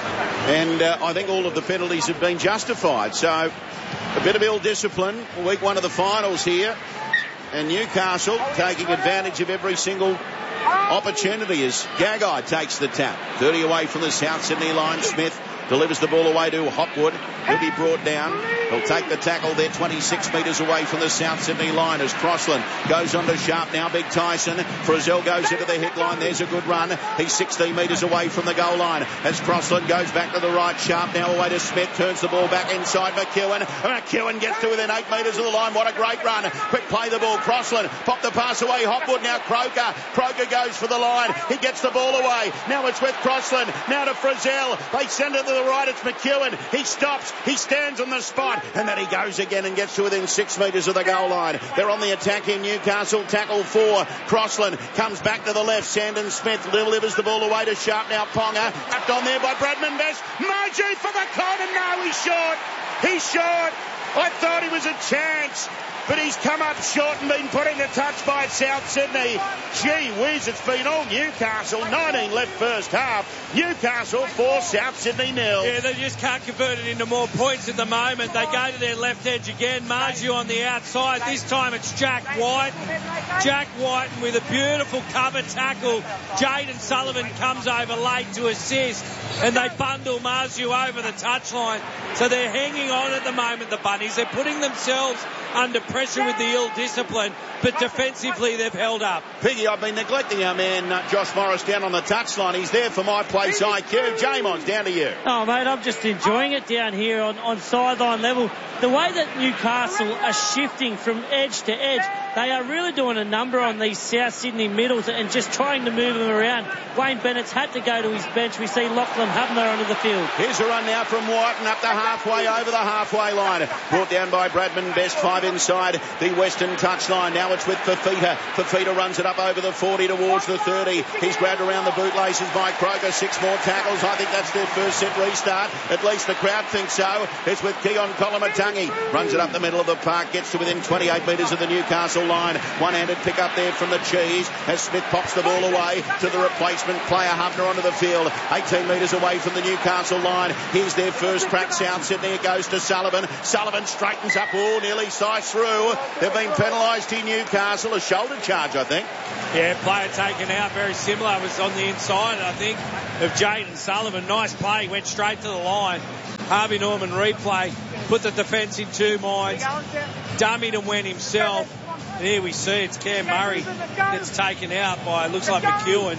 Speaker 2: and uh, I think all of the penalties have been justified. So a bit of ill discipline, week one of the finals here, and Newcastle taking advantage of every single opportunity as Gagai takes the tap. thirty away from the South Sydney line. Smith delivers the ball away to Hopwood. He'll be brought down. He'll take the tackle there, twenty-six metres away from the South Sydney line as Crossland goes on to Sharp. Now Big Tyson. Frizzell goes into the hit line. There's a good run. He's sixteen metres away from the goal line as Crossland goes back to the right. Sharp now away to Smith. Turns the ball back inside McEwen. McEwen gets to within eight metres of the line. What a great run. Quick play the ball. Crossland pop the pass away. Hopwood now Croker. Croker goes for the line. He gets the ball away. Now it's with Crossland. Now to Frizzell. They send it to the right. It's McEwen. He stops. He stands on the spot. And then he goes again and gets to within six metres of the goal line. They're on the attack in Newcastle. Tackle four. Crossland comes back to the left. Sandon Smith delivers the ball away to Sharp. Now Ponga. Tapped on there by Bradman Best. Margie for the corner. No, he's short. He's short.
Speaker 12: I thought he was a chance, but he's come up short and been put into touch by South Sydney. Gee whiz, it's been all Newcastle. nineteen left first half. Newcastle four, South Sydney nil.
Speaker 1: Yeah, they just can't convert it into more points at the moment. They go to their left edge again. Marju on the outside. This time it's Jack White. Jack White with a beautiful cover tackle. Jaden Sullivan comes over late to assist, and they bundle Marju over the touchline. So they're hanging on at the moment, the Bunnies. They're putting themselves under pressure with the ill discipline, but defensively they've held up.
Speaker 2: Piggy, I've been neglecting our man uh, Josh Morris down on the touchline. He's there for my place I Q. Jamon's down to you.
Speaker 3: Oh, mate, I'm just enjoying it down here on, on sideline level. The way that Newcastle are shifting from edge to edge, they are really doing a number on these South Sydney middles and just trying to move them around. Wayne Bennett's had to go to his bench. We see Lachlan Hubner onto the field.
Speaker 2: Here's a run now from Whiten up to halfway over the halfway line. Brought down by Bradman Best, five inside the Western touchline. Now it's with Fafita. Fafita runs it up over the forty towards the thirty. He's grabbed around the bootlaces by Croker. Six more tackles. I think that's their first set restart. At least the crowd thinks so. It's with Keon Kolomatangi. Runs it up the middle of the park. Gets to within twenty-eight metres of the Newcastle line. One-handed pick up there from the Cheese as Smith pops the ball away to the replacement player Hubner onto the field. eighteen metres away from the Newcastle line. Here's their first crack. South Sydney. It goes to Sullivan. Sullivan straightens up. Oh, nearly sliced through. They've been penalised in Newcastle. A shoulder charge, I think.
Speaker 1: Yeah, player taken out. Very similar. It was on the inside, I think, of Jaden Sullivan. Nice play. Went straight to the line. Harvey Norman replay. Put the defence in two minds. Dummied and went himself. And here we see it's Cam Murray gets taken out by, looks like McEwen.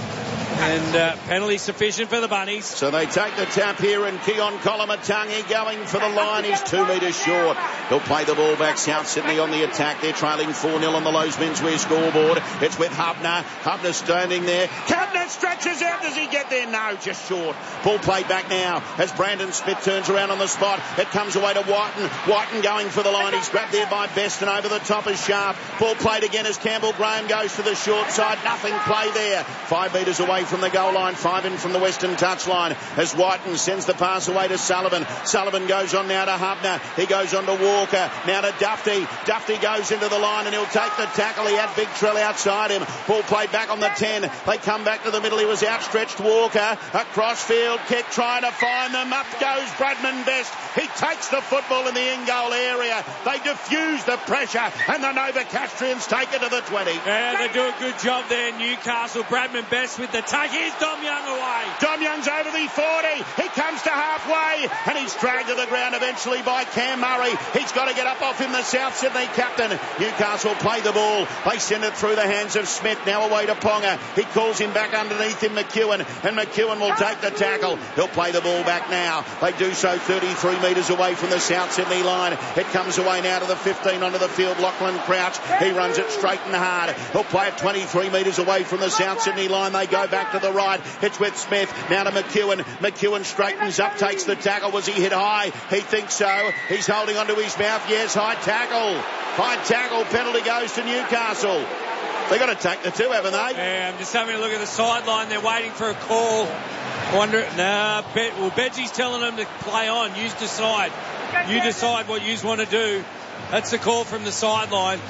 Speaker 1: And uh, penalty sufficient for the Bunnies.
Speaker 2: So they take the tap here, and Keon Kolomatangi going for the line. He's two metres short. He'll play the ball back. South Sydney on the attack. They're trailing four nil on the Lowe's Menswear scoreboard. It's with Hubner. Hubner standing there. Hubner stretches out. Does he get there? No, just short. Ball played back now as Brandon Smith turns around on the spot. It comes away to Whiten. Whiten going for the line. He's grabbed there by Best, and over the top is Sharp. Ball played again as Campbell Graham goes to the short side. Nothing play there. Five metres away from the goal line, five in from the Western touchline as Whiten sends the pass away to Sullivan. Sullivan goes on now to Hubner. He goes on to Walker. Now to Dufty. Dufty goes into the line and he'll take the tackle. He had Big Trell outside him. Ball played back on the ten. They come back to the middle. He was outstretched. Walker. Across field kick trying to find them. Up goes Bradman Best. He takes the football in the in-goal area. They diffuse the pressure and the Novocastrians take it to the twenty.
Speaker 1: Yeah, they do a good job there, Newcastle. Bradman Best with the take. Here's Dom Young away.
Speaker 12: Dom Young's over the forty. He comes to halfway and he's dragged to the ground eventually by Cam Murray. He's got to get up off him, the South Sydney captain. Newcastle play the ball. They send it through the hands of Smith. Now away to Ponga. He calls him back underneath him, McEwen, and McEwen will take the tackle. He'll play the ball back now. They do so thirty-three metres away from the South Sydney line. It comes away now to the fifteen onto the field. Lachlan Crouch. He runs it straight and hard. He'll play it twenty-three metres away from the South Sydney line. They go back to the right. It's with Smith. Now to McEwen. McEwen straightens up, takes the tackle. Was he hit high? He thinks so. He's holding onto his mouth. Yes, high tackle. High tackle. Penalty goes to Newcastle. They've got to take the two, haven't they?
Speaker 1: Yeah, I'm just having a look at the sideline. They're waiting for a call. Wonder, nah, Bet, well, Bedgie's telling them to play on. You decide. You decide what you want to do. That's the call from the sideline.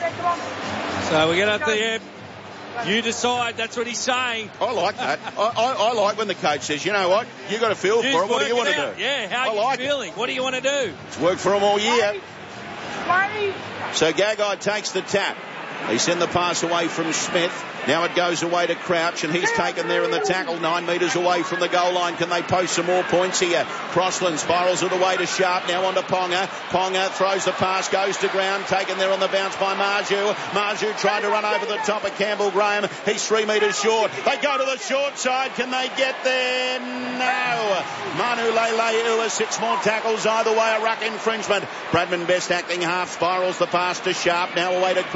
Speaker 1: So we get up there. You decide. That's what he's saying.
Speaker 2: I like that. I, I, I like when the coach says, you know what, you got to feel
Speaker 1: Just
Speaker 2: for it. What do you want
Speaker 1: it
Speaker 2: to do?
Speaker 1: Yeah, how
Speaker 2: I
Speaker 1: are you
Speaker 2: like
Speaker 1: feeling?
Speaker 2: It.
Speaker 1: What do you want to do?
Speaker 2: It's worked for them all year. So Gagai takes the tap. They send the pass away from Smith. Now it goes away to Crouch, and he's taken there in the tackle, nine metres away from the goal line. Can they post some more points here? Crossland spirals it away to Sharp, now on to Ponga. Ponga throws the pass, goes to ground, taken there on the bounce by Marju. Marju tried to run over the top of Campbell Graham. He's three metres short. They go to the short side. Can they get there? No. Manu Lele six more tackles either way, a ruck infringement. Bradman Best acting half, spirals the pass to Sharp, now away to Croker.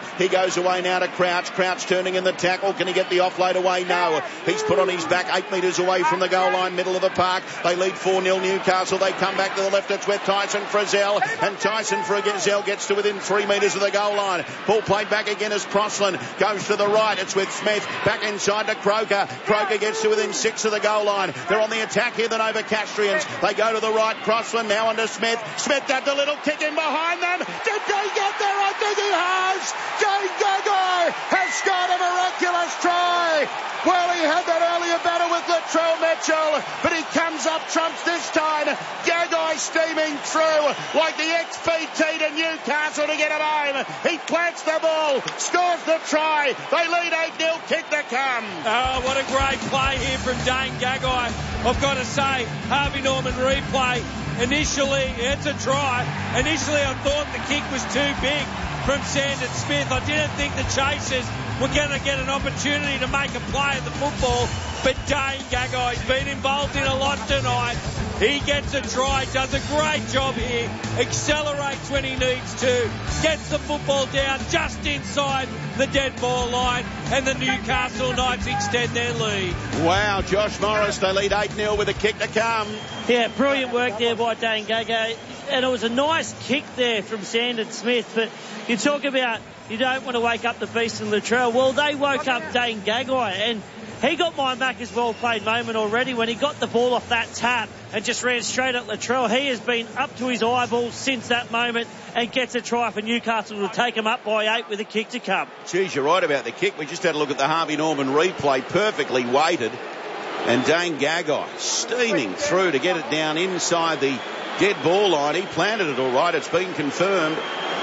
Speaker 2: He goes away now to Crouch. Crouch turning in the tackle. Can he get the offload away? No. He's put on his back eight metres away from the goal line, middle of the park. They lead four nil Newcastle. They come back to the left. It's with Tyson Frizzell. And Tyson Frizzell gets to within three metres of the goal line. Ball played back again as Crossland goes to the right. It's with Smith. Back inside to Croker. Croker gets to within six of the goal line. They're on the attack here, the Novocastrians. They go to the right. Crossland now under Smith. Smith had the little kick in behind them. Did they get there? I think he has. Dane Gagai has scored a miraculous try. Well, he had that earlier battle with Latrell Mitchell, but he comes up trumps this time. Gagai steaming through like the X P T to Newcastle to get it home. He plants the ball, scores the try. They lead eight nil, kick to come.
Speaker 1: Oh, what a great play here from Dane Gagai. I've got to say, Harvey Norman replay. Initially, it's a try. Initially, I thought the kick was too big from Sandon Smith. I didn't think the Chasers were going to get an opportunity to make a play at the football, but Dane Gagai's been involved in a lot tonight. He gets a try, does a great job here, accelerates when he needs to, gets the football down just inside the dead ball line, and the Newcastle Knights extend their lead.
Speaker 2: Wow, Josh Morris, they lead eight nil with a kick to come.
Speaker 3: Yeah, brilliant work there by Dane Gagai, and it was a nice kick there from Sandon Smith, but you talk about you don't want to wake up the beast in Latrell. Well, they woke up Dane Gagai, and he got my Macca's well-played moment already when he got the ball off that tap and just ran straight at Latrell. He has been up to his eyeballs since that moment and gets a try for Newcastle to take him up by eight with a kick to come.
Speaker 2: Geez, you're right about the kick. We just had a look at the Harvey Norman replay, perfectly weighted. And Dane Gagai steaming through to get it down inside the dead ball line. He planted it all right. It's been confirmed.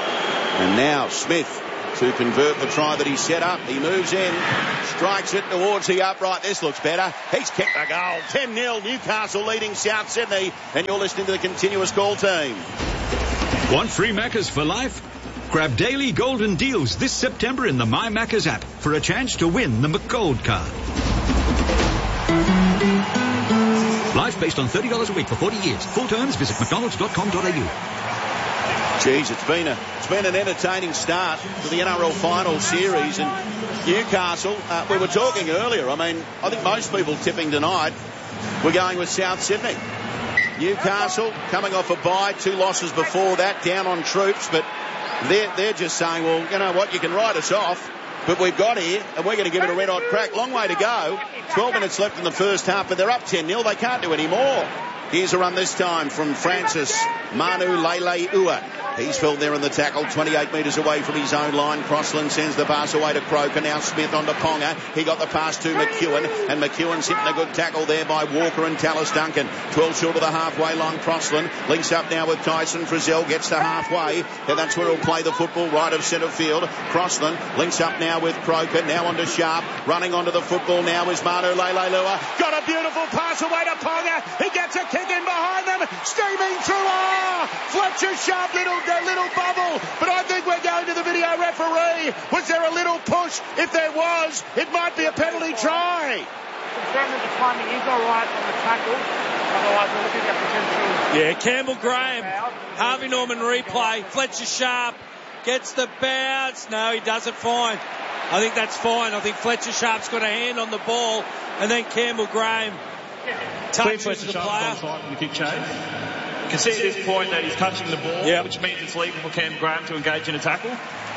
Speaker 2: And now Smith to convert the try that he set up. He moves in, strikes it towards the upright. This looks better. He's kicked a goal. ten nil, Newcastle leading South Sydney. And you're listening to the Continuous Call team.
Speaker 13: Want free Maccas for life? Grab daily golden deals this September in the My Maccas app for a chance to win the McGold card. Life based on thirty dollars a week for forty years. Full terms, visit mcdonalds dot com dot a u.
Speaker 2: Geez, it's been a it's been an entertaining start to the N R L final series, and Newcastle, uh, we were talking earlier, I mean, I think most people tipping tonight were going with South Sydney. Newcastle coming off a bye, two losses before that, down on troops, but they're, they're just saying, well, you know what, you can write us off, but we've got here, and we're going to give it a red-hot crack. Long way to go. twelve minutes left in the first half, but they're up ten nil. They can't do any more. Here's a run this time from Francis Manu Lele Ua. He's filled there in the tackle, twenty-eight metres away from his own line. Crossland sends the pass away to Croker. Now Smith on to Ponga. He got the pass to McEwen, and McEwen's hitting a good tackle there by Walker and Tallis Duncan. twelve short of the halfway line. Crossland links up now with Tyson Frizzell, gets to halfway, and that's where he'll play the football, right of centre field. Crossland links up now with Croker, now onto Sharp. Running onto the football now is Manu Lele Lua. Got a beautiful pass away to Ponga. He gets a kick in behind them, steaming through. Ah, Fletcher Sharp, little a little bubble, but I think we're going to the video referee. Was there a little push? If there was, it might be a penalty try.
Speaker 14: Confirm that the timing is all right on the tackle. Otherwise, we're looking at potential.
Speaker 1: Yeah, Campbell Graham, Harvey Norman replay. Fletcher Sharp gets the bounce. No, he does it fine. I think that's fine. I think Fletcher Sharp's got a hand on the ball, and then Campbell Graham touches the player.
Speaker 15: From the kick chase. You can see at this point that he's touching the ball, yep, which means it's legal for Cam Graham to engage in a tackle.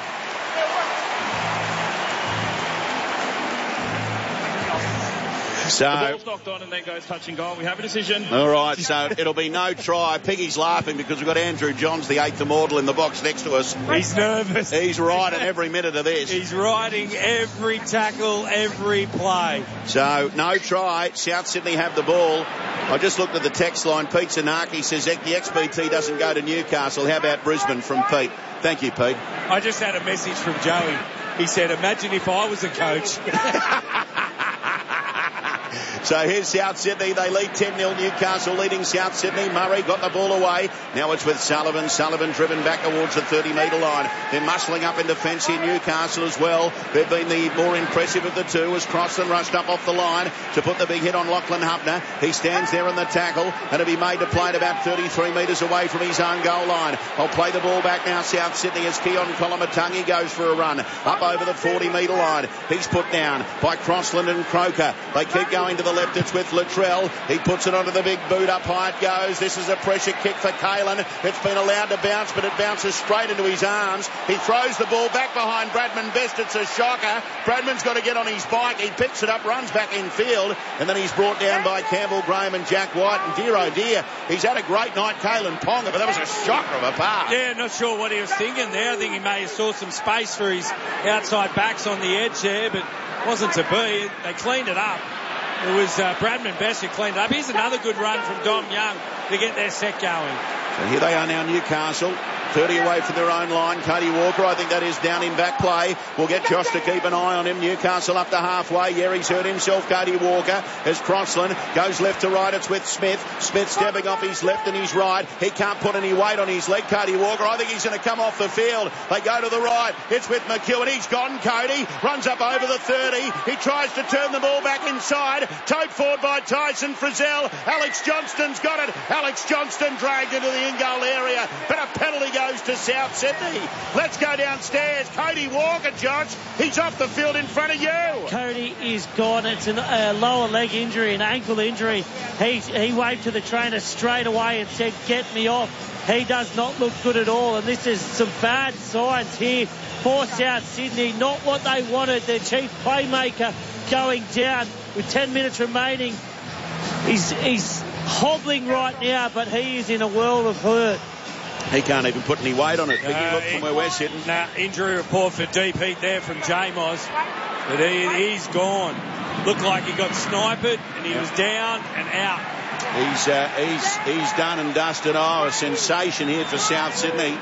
Speaker 2: So,
Speaker 15: the ball's knocked on and then goes touching goal. We have a decision.
Speaker 2: All right, so it'll be no try. Piggy's laughing because we've got Andrew Johns, the eighth immortal, in the box next to us.
Speaker 1: He's nervous.
Speaker 2: He's riding every minute of this.
Speaker 1: He's riding every tackle, every play.
Speaker 2: So, no try. South Sydney have the ball. I just looked at the text line. Pete Zanaki says the X B T doesn't go to Newcastle. How about Brisbane from Pete? Thank you, Pete.
Speaker 1: I just had a message from Joey. He said, imagine if I was a coach.
Speaker 2: So here's South Sydney. They lead ten nil. Newcastle leading South Sydney. Murray got the ball away. Now it's with Sullivan. Sullivan driven back towards the thirty metre line. They're muscling up in defence here, Newcastle as well. They've been the more impressive of the two as Crossland rushed up off the line to put the big hit on Lachlan Hubner. He stands there in the tackle and it'll be made to play at about thirty-three metres away from his own goal line. I'll play the ball back now, South Sydney, as Keon Kolomatangi goes for a run up over the forty metre line. He's put down by Crossland and Croker. They keep going to the left. It's with Luttrell. He puts it onto the big boot. Up high it goes. This is a pressure kick for Kalen. It's been allowed to bounce, but it bounces straight into his arms. He throws the ball back behind Bradman Best. It's a shocker. Bradman's got to get on his bike. He picks it up, runs back in field, and then he's brought down by Campbell Graham and Jack White. And dear oh dear, he's had a great night, Kalen Ponga, but that was a shocker of a pass.
Speaker 1: Yeah, not sure what he was thinking there. I think he may have saw some space for his outside backs on the edge there, but wasn't to be. They cleaned it up. It was uh, Bradman Best who cleaned it up. Here's another good run from Dom Young to get their set going.
Speaker 2: So here they are now, Newcastle. thirty away from their own line. Cody Walker, I think that is down in back play. We'll get Josh to keep an eye on him. Newcastle up to halfway. Yeah, he's hurt himself, Cody Walker. As Crossland goes left to right, it's with Smith. Smith stepping off his left and his right. He can't put any weight on his leg, Cody Walker. I think he's going to come off the field. They go to the right. It's with McEwen. He's gone, Cody. Runs up over the thirty. He tries to turn the ball back inside. Towed forward by Tyson Frizzell. Alex Johnston's got it. Alex Johnston dragged into the in-goal area. But a penalty goes to South Sydney. Let's go downstairs. Cody Walker, Josh. He's off the field in front of you.
Speaker 3: Cody is gone. It's a uh, lower leg injury, an ankle injury. He, he waved to the trainer straight away and said, get me off. He does not look good at all. And this is some bad signs here for South Sydney. Not what they wanted. Their chief playmaker going down with ten minutes remaining. He's, he's hobbling right now, but he is in a world of hurt.
Speaker 2: He can't even put any weight on it. Big
Speaker 1: Uh,
Speaker 2: look from where we're sitting.
Speaker 1: Nah, injury report for Deep Heat there from J-Moz. But he, he's gone. Looked like he got sniped and he was down and out.
Speaker 2: He's uh, he's he's done and dusted. Oh, a sensation here for South Sydney.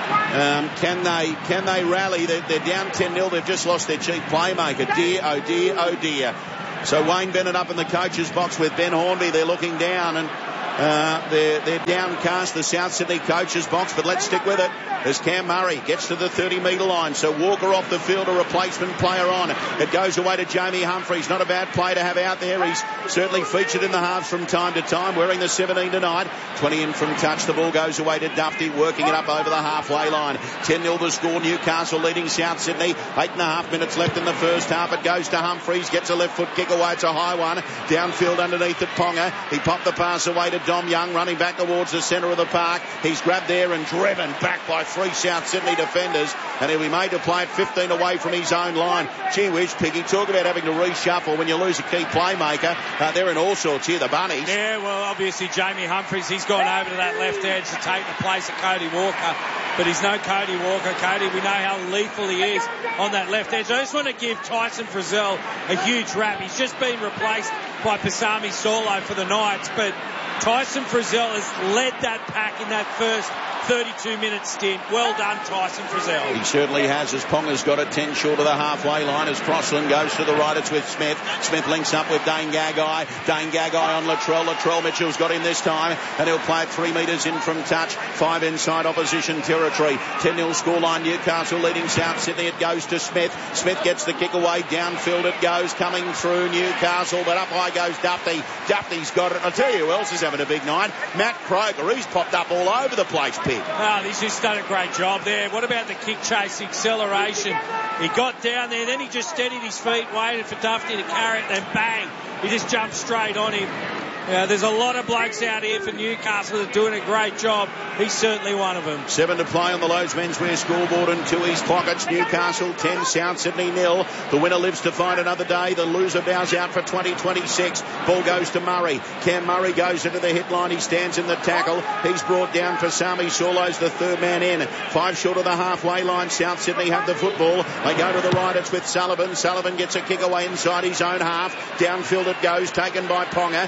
Speaker 2: Um, can they can they rally? They're, they're down ten nil. They've just lost their chief playmaker. Dear, oh dear, oh dear. So Wayne Bennett up in the coach's box with Ben Hornby. They're looking down and Uh, they're, they're downcast, the South Sydney coach's box, but let's stick with it as Cam Murray gets to the thirty metre line. So Walker off the field, a replacement player on. It goes away to Jamie Humphreys. Not a bad play to have out there. He's certainly featured in the halves from time to time, wearing the seventeen tonight. twenty in from touch. The ball goes away to Dufty, working it up over the halfway line. ten nil the score. Newcastle leading South Sydney. Eight and a half minutes left in the first half. It goes to Humphreys. Gets a left foot kick away. It's a high one. Downfield underneath at Ponga. He popped the pass away to Dom Young, running back towards the centre of the park. He's grabbed there and driven back by three South Sydney defenders, and he'll be made to play at fifteen away from his own line. Gee whiz, Piggy, talk about having to reshuffle when you lose a key playmaker. Uh, they're in all sorts here, the Bunnies.
Speaker 1: Yeah, well, obviously Jamie Humphreys, he's gone over to that left edge to take the place of Cody Walker, but he's no Cody Walker. Cody, we know how lethal he is on that left edge. I just want to give Tyson Frizzell a huge rap. He's just been replaced by Pasami Solo for the Knights, but Tyson Frizzell has led that pack in that first thirty-two minute stint. Well done, Tyson Frizzell.
Speaker 2: He certainly has, as Ponga's got it ten short of the halfway line as Crossland goes to the right. It's with Smith. Smith links up with Dane Gagai. Dane Gagai on Latrell. Latrell Mitchell's got him this time, and he'll play it three metres in from touch. Five inside opposition territory. ten nil scoreline. Newcastle leading South Sydney. It goes to Smith. Smith gets the kick away. Downfield it goes, coming through Newcastle, but up high goes Dufty. Dufty's got it. I'll tell you who else is having a big night. Matt Croker. He's popped up all over the place, Pig.
Speaker 1: Oh, he's just done a great job there. What about the kick chase acceleration? He got down there, then he just steadied his feet, waited for Dufty to carry it, then bang, he just jumped straight on him. Yeah, there's a lot of blokes out here for Newcastle that are doing a great job. He's certainly one of them.
Speaker 2: Seven to play on the Lowe's menswear scoreboard and to his pockets. Newcastle ten, South Sydney nil. The winner lives to fight another day. The loser bows out for twenty twenty-six. Ball goes to Murray. Cam Murray goes into the hit line. He stands in the tackle. He's brought down for Sami Solo's the third man in. Five short of the halfway line. South Sydney have the football. They go to the right. It's with Sullivan. Sullivan gets a kick away inside his own half. Downfield it goes, taken by Ponga. Five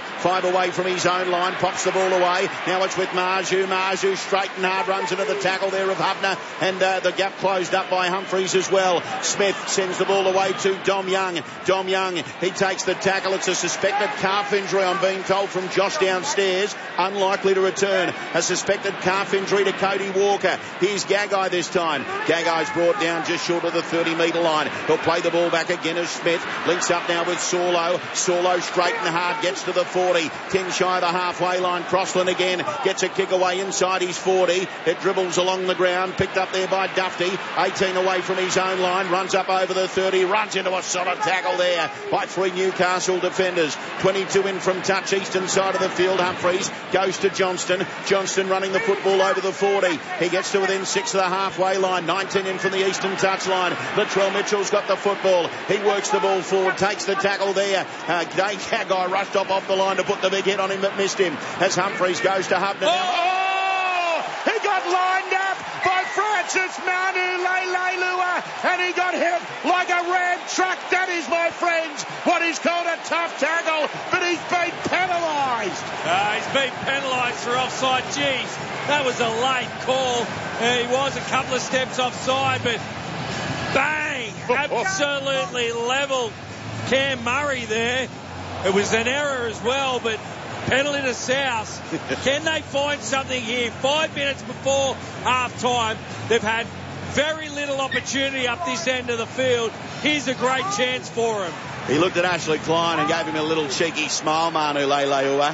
Speaker 2: away from his own line, pops the ball away. Now it's with Marju. Marju straight and hard, runs into the tackle there of Hubner, and uh, the gap closed up by Humphreys as well. Smith sends the ball away to Dom Young. Dom Young, he takes the tackle. It's a suspected calf injury, I'm being told from Josh downstairs. Unlikely to return. A suspected calf injury to Cody Walker. Here's Gagai this time. Gagai's brought down just short of the thirty metre line. He'll play the ball back again as Smith links up now with Sorlo. Sorlo straight and hard, gets to the forty. ten shy of the halfway line. Crossland again gets a kick away inside his forty. It dribbles along the ground, picked up there by Dufty. eighteen away from his own line, runs up over the thirty, runs into a solid tackle there by three Newcastle defenders. twenty-two in from touch, eastern side of the field. Humphreys goes to Johnston. Johnston running the football over the forty. He gets to within six of the halfway line. nineteen in from the eastern touch line. Latrell Mitchell's got the football. He works the ball forward, takes the tackle there. Uh, Gagai rushed up off the line to put the big hit on him, but missed him as Humphreys goes to Hubner.
Speaker 12: Oh! He got lined up by Francis Manu Leilua, and he got hit like a ram truck. That is, my friends, what is called a tough tackle, but he's been penalised.
Speaker 1: Uh, he's been penalised for offside. Jeez, that was a late call. Uh, he was a couple of steps offside, but bang, absolutely levelled Cam Murray there. It was an error as well, but penalty to South. Can they find something here? Five minutes before half-time, they've had very little opportunity up this end of the field. Here's a great chance for him.
Speaker 2: He looked at Ashley Klein and gave him a little cheeky smile, Manu Leilua.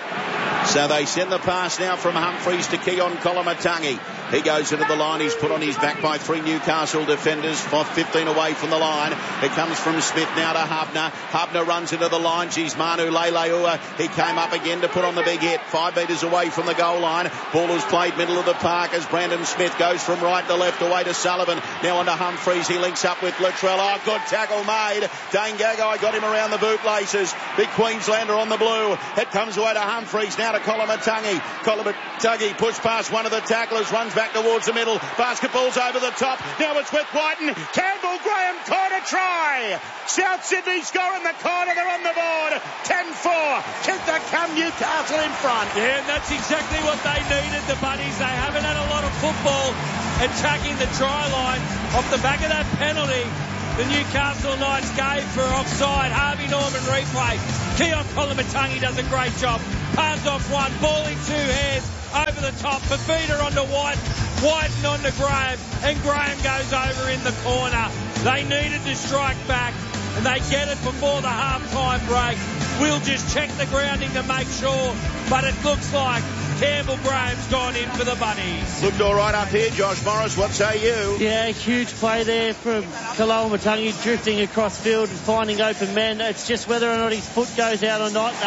Speaker 2: So they send the pass now from Humphreys to Keon Kolomatangi. He goes into the line. He's put on his back by three Newcastle defenders. fifteen away from the line. It comes from Smith now to Hubner. Hubner runs into the line. She's Manu Leilua. He came up again to put on the big hit. Five metres away from the goal line. Ball is played middle of the park as Brandon Smith goes from right to left away to Sullivan. Now on to Humphreys. He links up with Latrell. Oh, good tackle made. Dane Gagai got him around the bootlaces. Big Queenslander on the blue. It comes away to Humphreys. Now to Kolomatangi. Kolomatangi push past one of the tacklers. Runs back towards the middle. Basketball's over the top. Now it's with Whiten. Campbell Graham corner try. South Sydney score in the corner. They're on the board. ten four. Kick the come Newcastle in front.
Speaker 1: Yeah, and that's exactly what they needed, the Bunnies. They haven't had a lot of football attacking the try line. Off the back of that penalty, the Newcastle Knights gave for offside. Harvey Norman replay. Keon Kolomatangi does a great job. Palms off one. Ball in two hands. Over the top. Fafita onto White. Whiten onto Graham. And Graham goes over in the corner. They needed to strike back. And they get it before the half-time break. We'll just check the grounding to make sure. But it looks like Campbell Graham's gone in for the Bunnies.
Speaker 2: Looked all right up here, Josh Morris. What say you?
Speaker 3: Yeah, huge play there from Kolomatangi, drifting across field and finding open men. It's just whether or not his foot goes out or not.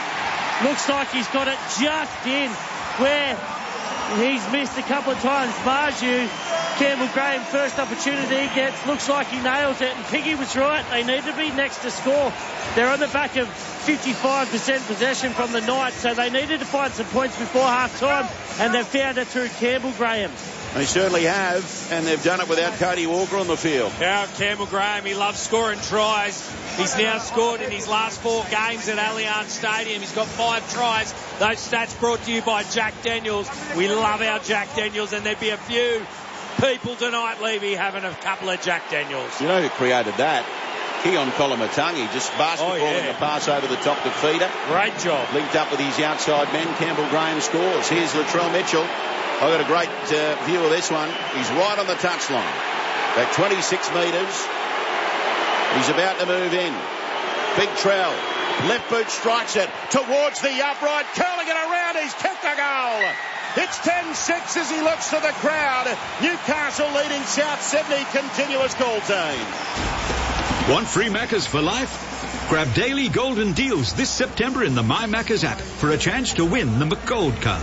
Speaker 3: Uh, looks like he's got it just in where he's missed a couple of times. Marju, Campbell Graham, first opportunity he gets, looks like he nails it, and Piggy was right. They need to be next to score. They're on the back of fifty-five percent possession from the Knights, so they needed to find some points before half-time, and they've found it through Campbell Graham.
Speaker 2: They certainly have, and they've done it without Cody Walker on the field.
Speaker 1: Now Campbell Graham, he loves scoring tries. He's now scored in his last four games at Allianz Stadium. He's got five tries. Those stats brought to you by Jack Daniels. We love our Jack Daniels, and there'd be a few people tonight, Levy, having a couple of Jack Daniels.
Speaker 2: You know who created that? Keon Kolomatangi, just basketball
Speaker 1: oh, yeah.
Speaker 2: and the pass over the top to Feeder.
Speaker 1: Great job.
Speaker 2: Linked up with his outside men. Campbell Graham scores. Here's Latrell Mitchell. I've got a great uh, view of this one. He's right on the touchline. At twenty-six metres. He's about to move in. Big Trell. Left boot strikes it towards the upright. Curling it around. He's kicked a goal. It's ten six as he looks to the crowd. Newcastle leading South Sydney. Continuous call team.
Speaker 13: Want free Maccas for life? Grab daily golden deals this September in the My Maccas app for a chance to win the McGold card.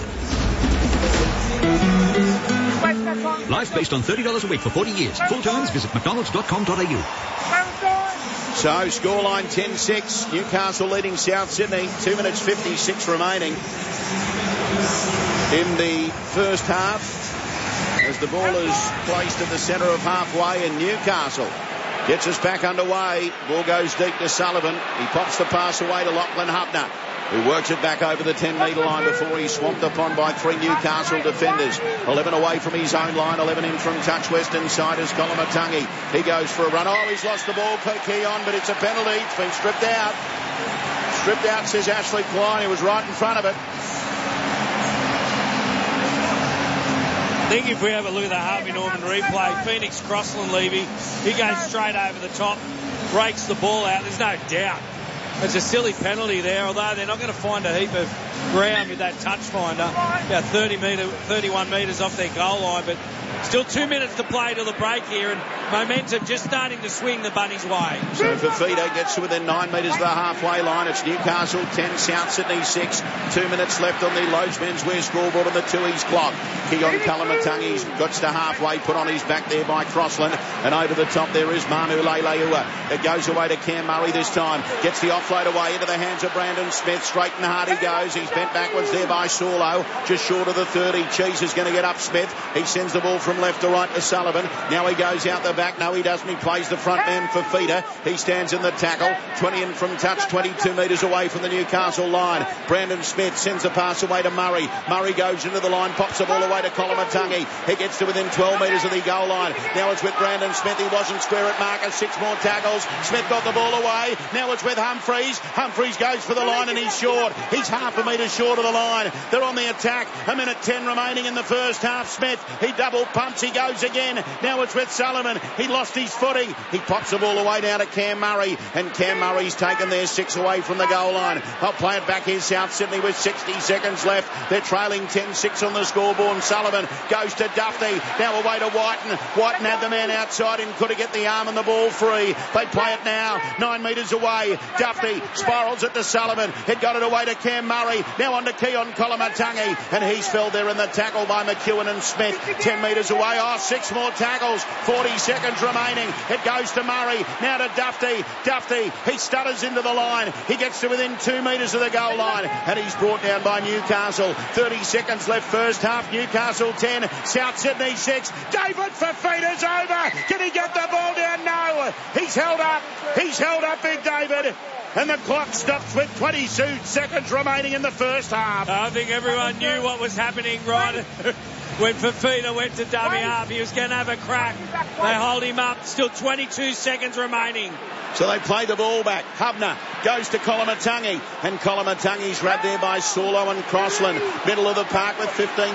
Speaker 13: Life based on thirty dollars a week for forty years. Full terms, visit mcdonalds dot com dot a u.
Speaker 2: So, scoreline ten six. Newcastle leading South Sydney. two minutes fifty-six remaining in the first half. As the ball is placed at the centre of halfway, and Newcastle gets us back underway. Ball goes deep to Sullivan. He pops the pass away to Lachlan Hubner. who works it back over the ten metre line before he's swamped upon by three Newcastle defenders. eleven away from his own line, eleven in from touch western side is Koloamatangi. He goes for a run. Oh, he's lost the ball, Keon, but it's a penalty. It's been stripped out. Stripped out, says Ashley Klein. He was right in front of it.
Speaker 1: I think if we have a look at the Harvey Norman replay, Phoenix Crossland, Levy, he goes straight over the top, breaks the ball out. There's no doubt. It's a silly penalty there, although they're not going to find a heap of ground with that touch finder. About thirty metre, thirty-one metres off their goal line, but still two minutes to play till the break here, and momentum just starting to swing the Bunnies' way.
Speaker 2: So Fafita gets to within nine metres of the halfway line. It's Newcastle ten, South Sydney six. Two minutes left on the Lowe's menswear scoreboard on the two-e's clock. Keon Koloamatangi's got to halfway, put on his back there by Crossland, and over the top there is Manu Leilua. It goes away to Cam Murray this time. Gets the offload away into the hands of Brandon Smith. Straight and hard he goes. He's bent backwards there by Saulo. Just short of the thirty. Cheese is going to get up Smith. He sends the ball from left to right to Sullivan. Now he goes out the back. No, he doesn't. He plays the front man for Fafita. He stands in the tackle. twenty in from touch, twenty-two metres away from the Newcastle line. Brandon Smith sends the pass away to Murray. Murray goes into the line, pops the ball away to Koloamatangi. He gets to within twelve metres of the goal line. Now it's with Brandon Smith. He wasn't square at marker. Six more tackles. Smith got the ball away. Now it's with Humphreys. Humphreys goes for the line and he's short. He's half a metre short of the line. They're on the attack. A minute ten remaining in the first half. Smith, he double pumps. He goes again. Now it's with Sullivan. He lost his footing. He pops the ball away down to Cam Murray, and Cam Murray's taken their six away from the goal line. I'll play it back here, South Sydney, with sixty seconds left. They're trailing ten six on the scoreboard. Sullivan goes to Duffy. Now away to Whiten. Whiten had the man outside and could have get the arm and the ball free. They play it now. Nine metres away. Duffy spirals it to Sullivan. It got it away to Cam Murray. Now on to Keon Koloamatangi, and he's fell there in the tackle by McEwen and Smith. Ten metres away. Oh, six more tackles. forty seconds remaining. It goes to Murray. Now to Duffy. Duffy, he stutters into the line. He gets to within two metres of the goal line, and he's brought down by Newcastle. thirty seconds left first half. Newcastle ten, South Sydney six. David Fafita's over. Can he get the ball down? No. He's held up. He's held up, Big David. And the clock stops with twenty-two seconds remaining in the first half.
Speaker 1: I think everyone knew what was happening, right? When Fafita went to dummy half, he was going to have a crack. They hold him up. Still twenty-two seconds remaining.
Speaker 2: So they play the ball back. Hubner goes to Koloamatangi, and Koloamatangi's grabbed there by Saulo and Crossland. Middle of the park with fifteen